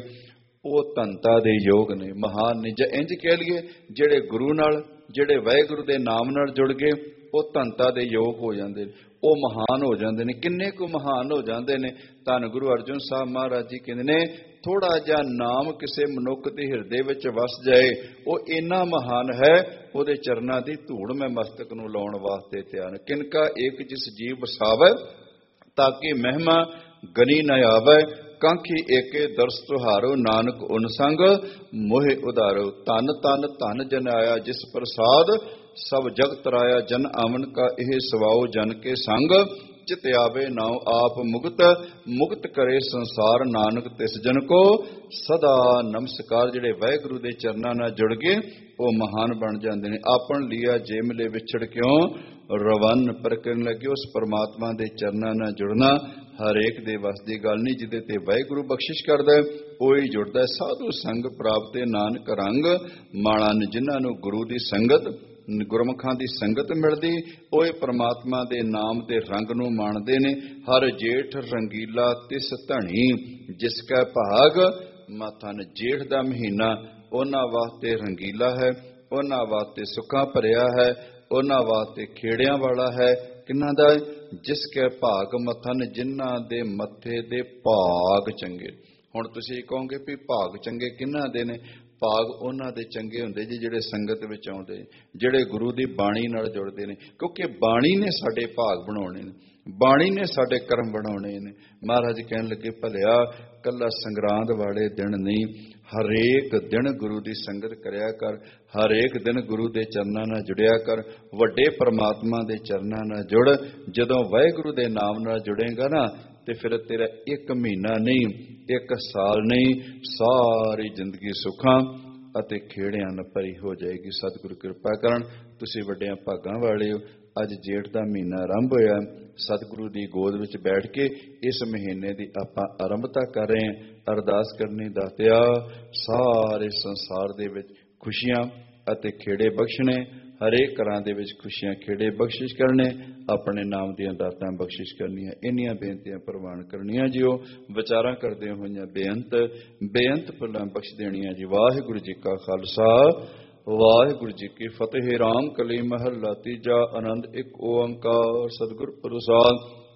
ਉਹ ਧਨਤਾ ਦੇ ਯੋਗ ਨੇ, ਮਹਾਨ ਨੇ। ਜਾਂ ਇੰਝ ਕਹਿ ਲਈਏ, ਜਿਹੜੇ ਗੁਰੂ ਨਾਲ, ਜਿਹੜੇ ਵਾਹਿਗੁਰੂ ਦੇ ਨਾਮ ਨਾਲ ਜੁੜ ਗਏ, ਉਹ ਧਨਤਾ ਦੇ ਯੋਗ ਹੋ ਜਾਂਦੇ ਨੇ, ਉਹ ਮਹਾਨ ਹੋ ਜਾਂਦੇ ਨੇ। ਕਿੰਨੇ ਕੁ ਮਹਾਨ ਹੋ ਜਾਂਦੇ ਨੇ। ਧੰਨ ਗੁਰੂ ਅਰਜਨ ਸਾਹਿਬ ਮਹਾਰਾਜ ਜੀ ਕਹਿੰਦੇ ਨੇ, ਥੋੜਾ ਜਿਹਾ ਨਾਮ ਕਿਸੇ ਮਨੁੱਖ ਦੇ ਹਿਰਦੇ ਵਿੱਚ ਵਸ ਜਾਏ, ਉਹ ਇੰਨਾ ਮਹਾਨ ਹੈ, ਉਹਦੇ ਚਰਨਾਂ ਦੀ ਧੂੜ ਮੈਂ ਮਸਤਕ ਨੂੰ ਲਾਉਣ ਵਾਸਤੇ ਤਿਆਰ। ਕਿਨਕਾ ਇੱਕ ਜਿਸ ਜੀਵ ਵਸਾਵੇ, ਤਾਂ ਕਿ ਮਹਿਮਾ ਗਨੀ ਨ ਆਵੇ। ਕਾਂਖੀ ਏਕੇ ਦਰਸ ਤੁਹਾਰੋ, ਨਾਨਕ ਉਨ ਸੰਗ ਮੋਹਿ ਉਧਾਰੋ। ਧਨ ਧਨ ਧਨ ਜਨ ਆਇਆ, ਜਿਸ ਪ੍ਰਸਾਦ ਸਭ ਜਗਤ ਰਾਇਆ ਜਨ ਆਵਨ ਕਾ ਇਹ ਸਵਾਉ ਜਨ ਕੇ ਸੰਗ ਚਿਤ ਆਵੇ ਨਾਉ ਆਪ ਮੁਕਤ ਮੁਕਤ ਕਰੇ ਸੰਸਾਰ ਨਾਨਕ ਤਿਸ ਜਨ ਕੋ ਸਦਾ ਨਮਸਕਾਰ। ਜਿਹੜੇ ਵਾਹਿਗੁਰੂ ਦੇ ਚਰਨਾਂ ਨਾਲ ਜੁੜ ਗਏ ਉਹ ਮਹਾਨ ਬਣ ਜਾਂਦੇ ਨੇ। ਆਪਣ ਲਿਆ ਜੇ ਮਿਲੇ ਵਿਛੜ ਕਿਉਂ ਰਵਨ, ਪਰ ਕਰਨ ਲੱਗੇ ਉਸ ਪਰਮਾਤਮਾ ਦੇ ਚਰਨਾਂ ਨਾਲ ਜੁੜਨਾ ਹਰੇਕ ਦੇ ਵੱਸ ਦੀ ਗੱਲ ਨਹੀਂ। ਜਿਹਦੇ ਤੇ ਵਾਹਿਗੁਰੂ ਬਖਸ਼ਿਸ਼ ਕਰਦਾ ਉਹੀ ਜੁੜਦਾ। ਸਾਧੂ ਸੰਗ ਪ੍ਰਾਪਤ ਨਾਨਕ ਰੰਗ ਮਾਣਨ, ਜਿਨ੍ਹਾਂ ਨੂੰ ਗੁਰੂ ਦੀ ਸੰਗਤ ਗੁਰਮੁਖਾਂ ਦੀ ਸੰਗਤ ਮਿਲਦੀ ਉਹ ਪਰਮਾਤਮਾ ਦੇ ਨਾਮ ਦੇ ਰੰਗ ਨੂੰ ਮਾਣਦੇ ਨੇ। ਹਰ ਜੇਠ ਰੰਗੀਲਾ ਤਿਸ ਧਣੀ ਜਿਸ ਕੈ ਭਾਗ ਮਥਨ। ਜੇਠ ਦਾ ਮਹੀਨਾ ਉਹਨਾਂ ਵਾਸਤੇ ਰੰਗੀਲਾ ਹੈ, ਉਹਨਾਂ ਵਾਸਤੇ ਸੁੱਖਾਂ ਭਰਿਆ ਹੈ, ਉਹਨਾਂ ਵਾਸਤੇ ਖੇੜਿਆਂ ਵਾਲਾ ਹੈ। ਕਿਹਨਾਂ ਦਾ? ਜਿਸ ਕੈ ਭਾਗ ਮਥਨ, ਜਿਨ੍ਹਾਂ ਦੇ ਮੱਥੇ ਦੇ ਭਾਗ ਚੰਗੇ। ਹੁਣ ਤੁਸੀਂ ਕਹੋਗੇ ਵੀ ਭਾਗ ਚੰਗੇ ਕਿਹਨਾਂ ਦੇ ਨੇ? ਭਾਗ ਉਹਨਾਂ ਦੇ ਚੰਗੇ ਹੁੰਦੇ ਜੀ ਜਿਹੜੇ ਸੰਗਤ ਵਿੱਚ ਆਉਂਦੇ, ਜਿਹੜੇ ਗੁਰੂ ਦੀ ਬਾਣੀ ਨਾਲ ਜੁੜਦੇ ਨੇ। ਕਿਉਂਕਿ ਬਾਣੀ ਨੇ ਸਾਡੇ ਭਾਗ ਬਣਾਉਣੇ ਨੇ, ਬਾਣੀ ਨੇ ਸਾਡੇ ਕਰਮ ਬਣਾਉਣੇ ਨੇ। ਮਹਾਰਾਜ ਕਹਿਣ ਲੱਗੇ ਭਲਿਆ ਕੱਲਾ ਸੰਗਰਾਂਦ ਵਾਲੇ ਦਿਨ ਨਹੀਂ, ਹਰੇਕ ਦਿਨ ਗੁਰੂ ਦੀ ਸੰਗਤ ਕਰਿਆ ਕਰ, ਹਰੇਕ ਦਿਨ ਗੁਰੂ ਦੇ ਚਰਨਾਂ ਨਾਲ ਜੁੜਿਆ ਕਰ, ਵੱਡੇ ਪਰਮਾਤਮਾ ਦੇ ਚਰਨਾਂ ਨਾਲ ਜੁੜ। ਜਦੋਂ ਵਾਹਿਗੁਰੂ ਦੇ ਨਾਮ ਨਾਲ ਜੁੜੇਗਾ ਨਾ ਤੇ ਫਿਰ ਤੇਰਾ ਇੱਕ ਮਹੀਨਾ ਨਹੀਂ, ਇੱਕ ਸਾਲ ਨਹੀਂ, ਸਾਰੀ ਜ਼ਿੰਦਗੀ ਸੁੱਖਾਂ ਅਤੇ ਖੇੜਿਆਂ ਨਾਲ ਭਰੀ ਹੋ ਜਾਏਗੀ। ਸਤਿਗੁਰੂ ਕਿਰਪਾ ਕਰਨ। ਤੁਸੀਂ ਵੱਡਿਆਂ ਭਾਗਾਂ ਵਾਲੇ ਹੋ। ਅੱਜ ਜੇਠ ਦਾ ਮਹੀਨਾ ਆਰੰਭ ਹੋਇਆ, ਸਤਿਗੁਰੂ ਦੀ ਗੋਦ ਵਿੱਚ ਬੈਠ ਕੇ ਇਸ ਮਹੀਨੇ ਦੀ ਆਪਾਂ ਆਰੰਭਤਾ ਕਰ ਰਹੇ ਹਾਂ। ਅਰਦਾਸ ਕਰਨੀ ਦਾਤਿਆ ਸਾਰੇ ਸੰਸਾਰ ਦੇ ਵਿੱਚ ਖੁਸ਼ੀਆਂ ਅਤੇ ਖੇੜੇ ਬਖਸ਼ਣੇ, ਹਰੇਕ ਘਰਾਂ ਦੇ ਵਿੱਚ ਖੁਸ਼ੀਆਂ ਖੇੜੇ ਬਖਸ਼ਿਸ਼ ਕਰਨੇ, ਆਪਣੇ ਨਾਮ ਦੀਆਂ ਦਾਤਾਂ ਬਖਸ਼ਿਸ਼ ਕਰਨੀਆਂ। ਇੰਨੀਆਂ ਬੇਨਤੀਆਂ ਪ੍ਰਵਾਨ ਕਰਨੀਆਂ ਜੀ। ਉਹ ਵਿਚਾਰਾਂ ਕਰਦੇ ਹੋਈਆਂ ਬੇਅੰਤ ਬੇਅੰਤ ਭੁੱਲਾਂ ਬਖਸ਼ ਦੇਣੀਆਂ ਜੀ। ਵਾਹਿਗੁਰੂ ਜੀ ਕਾ ਖਾਲਸਾ ਵਾਹਿਗੁਰੂ ਜੀ ਕੀ ਫਤਿਹ। ਰਾਮ ਕਲੀ ਮਹੱਲਾ ਤੀਜਾ। ਆਨੰਦ ਇੱਕ ਓੰਕਾਰ ਸਤਿਗੁਰ ਪ੍ਰਸਾਦ।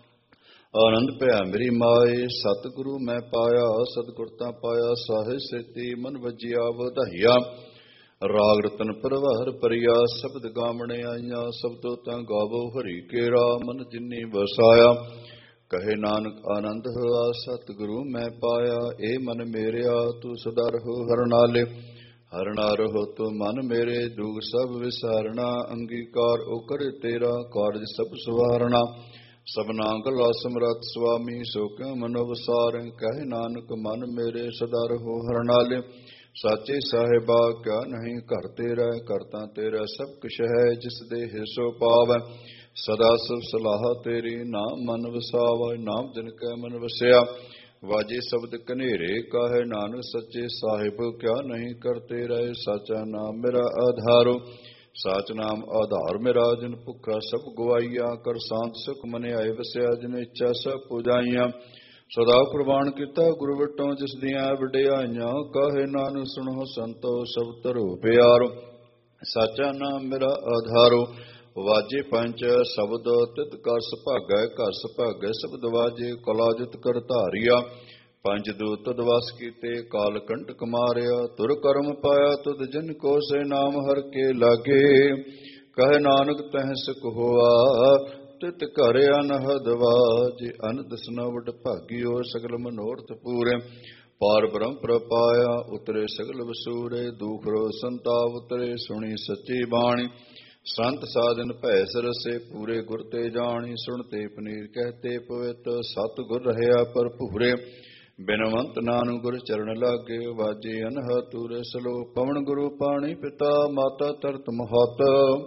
ਆਨੰਦ ਭਇਆ ਮੇਰੀ ਮਾਏ ਸਤਿਗੁਰੂ ਮੈਂ ਪਾਇਆ, ਸਤਿਗੁਰ ਤਾਂ ਪਾਇਆ ਸਾਹਿ ਸੇਤੀ ਮਨ ਵਜਿਆ ਵਧਾਈਆ। ਰਾਗ ਰਤਨ ਪ੍ਰਵਾਰ ਪਰਿਆ ਸ਼ਬਦ ਗਾਵਣੇ ਆਈਆਂ, ਸਬਦੋ ਤਾਂ ਗਾਵੋ ਹਰੀ ਕੇਰਾ ਮਨ ਜਿਨੀ ਵਸਾਇਆ। ਕਹੇ ਨਾਨਕ ਆਨੰਦ ਹੋਆ ਸਤਿਗੁਰੂ ਮੈਂ ਪਾਇਆ, ਏ ਮਨ ਮੇਰਿਆ ਤੂੰ ਸਦਾ ਰਹੋ ਹਰ ਨਾਲੇ। ਹਰ ਨਾਲ ਰਹੋ ਤੂੰ ਮਨ ਮੇਰੇ, ਦੁਖ ਸਭ ਵਿਸਾਰਣਾ। ਅੰਗੀਕਾਰ ਓ ਕਰੇ ਤੇਰਾ ਕਾਰਜ ਸਭ ਸਵਾਰਣਾ। ਸਭਨਾ ਗਲਾ ਸਮਰੱਥ ਸੁਆਮੀ ਸੋ ਕਿਉ ਮਨੋ ਵਸਾਰੈ। ਕਹੇ ਨਾਨਕ ਮਨ ਮੇਰੇ ਸਦਾ ਰਹੋ ਹਰ ਨਾਲੇ। ਸਾਚੇ ਸਾਹਿਬਾ ਕਿਆ ਨਹੀਂ ਘਰ ਤੇਰਾ, ਕਰਤਾ ਤੇਰਾ ਸਭ ਕੁਛ ਹੈ, ਜਿਸ ਦੇ ਹਿਸੋ ਪਾਵੈ। ਸਦਾ ਸੁਭ ਸਲਾਹ ਤੇਰੀ ਨਾਮ ਮਨ ਵਸਾਵੈ, ਨਾਮ ਜਿਨ ਕੈ ਮਨ ਵਸਿਆ। ਵਾਜੇ ਸ਼ਬਦ ਕਨੇਰੇ ਕਾਹੇ ਨਾਨਕ ਸੱਚੇ ਸਾਹਿਬ ਕਿਆ ਨਹੀਂ ਕਰਤੇ ਰਹੇ। ਸਾਚਾ ਨਾਮ ਮੇਰਾ ਆਧਾਰੋ, ਸਾਚ ਨਾਮ ਆਧਾਰ ਮੇਰਾ। ਜਿਨ ਭੁੱਖਾ ਸਭ ਗਵਾਈਆ, ਕਰ ਸ਼ਾਂਤ ਸੁਖ ਮਨ ਆਏ ਵਸਿਆ। ਜਿਨ ਇੱਛਾ ਸਭ ਪੁਜਾਈਆਂ, ਸਦਾ ਕੁਰਬਾਨ ਕੀਤਾ ਗੁਰੂ ਵਟੋਂ ਜਿਸ ਦੀਆਂ ਵਡਿਆਈਆਂ। ਕਾਹੇ ਨਾਨਕ ਸੁਣੋ ਸੰਤੋ ਸਭ ਧਰੋ ਪਿਆਰੋ, ਸਾਚਾ ਨਾਮ ਮੇਰਾ ਆਧਾਰੋ। ਵਾਜੇ ਪੰਜ ਸ਼ਬਦ ਤਿਤ ਕਰ ਸੁਭਾਗੈ, ਘਰ ਸੁਭਾਗੈ ਸ਼ਬਦ ਵਾਜੇ। ਕਲਾ ਜਿਤ ਕਰ ਧਾਰਿਆ, ਪੰਜ ਦੂਤ ਦਵਸ ਕੀਤੇ। ਕਾਲ ਕੰਟਕ ਮਾਰਿਆ, ਤੁਰ ਕਰਮ ਪਾਇਆ ਤੁਧ ਜਿਨ ਕੋ। ਸੇ ਨਾਮ ਹਰ ਕੇ ਲਾਗੇ, ਕਹੇ ਨਾਨਕ ਤਹਿ ਸੁਖ ਹੋਆ। ਤਿਤ ਘਰ ਅਨਹਦ ਵਾਜੇ, ਅਨੰਦ ਸਨੋ ਵਡ ਭਾਗਿਓ। ਸਗਲ ਮਨੋਰਥ ਪੂਰੇ, ਪਾਰ ਬ੍ਰਹਮ ਪ੍ਰਪਾਇਆ। ਉਤਰੇ ਸਗਲ ਵਸੂਰੇ, ਦੁਖ ਰੋ ਸੰਤਾਪ ਉਤਰੇ। ਸੁਣੀ ਸੱਚੀ ਬਾਣੀ, ਸੰਤ ਸਾਧਨ ਭੈ ਸਰਸੇ। ਪੂਰੇ ਗੁਰ ਤੇ ਜਾਣੀ, ਸੁਣਤੇ ਪਨੀਰ ਕਹਤੇ ਪਵਿੱਤ। ਸਤ ਗੁਰ ਰਹਿਆ ਭਰਪੂਰੇ, ਬਿਨਵੰਤ ਨਾਨਕ ਗੁਰ ਚਰਨ ਲਾਗੇ। ਵਾਜੇ ਅਨਹਦ ਤੂਰੇ ਸਲੋ, ਪਵਨ ਗੁਰੂ ਪਾਣੀ ਪਿਤਾ। ਮਾਤਾ ਧਰਤ ਮਹਤ,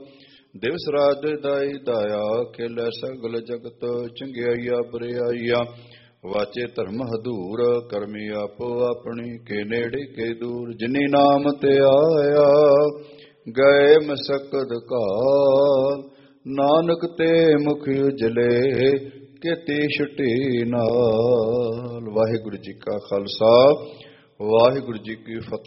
ਦਿਵਸ ਰਾਜ ਦਾਈ ਦਾਇਆ। ਖੇਲੇ ਸਗਲ ਜਗਤ, ਚੰਗਿਆਈਆ ਬਰਿਆਈਆ। ਵਾਚੇ ਧਰਮ ਹਦੂਰ, ਕਰਮੀ ਆਪੋ ਆਪਣੀ। ਕੇ ਨੇੜੇ ਕੇ ਦੂਰ, ਜਿਨੀ ਨਾਮ ਤੇ ਆਇਆ। ਗਏ ਮਸਕਦ ਕਾਲ, ਨਾਨਕ ਤੇ ਮੁਖ ਉਜਲੇ। ਕੀਤੀ ਛੁੱਟੀ ਨਾਲ। ਵਾਹਿਗੁਰੂ ਜੀ ਕਾ ਖਾਲਸਾ ਵਾਹਿਗੁਰੂ ਜੀ ਕੀ ਫਤਿਹ।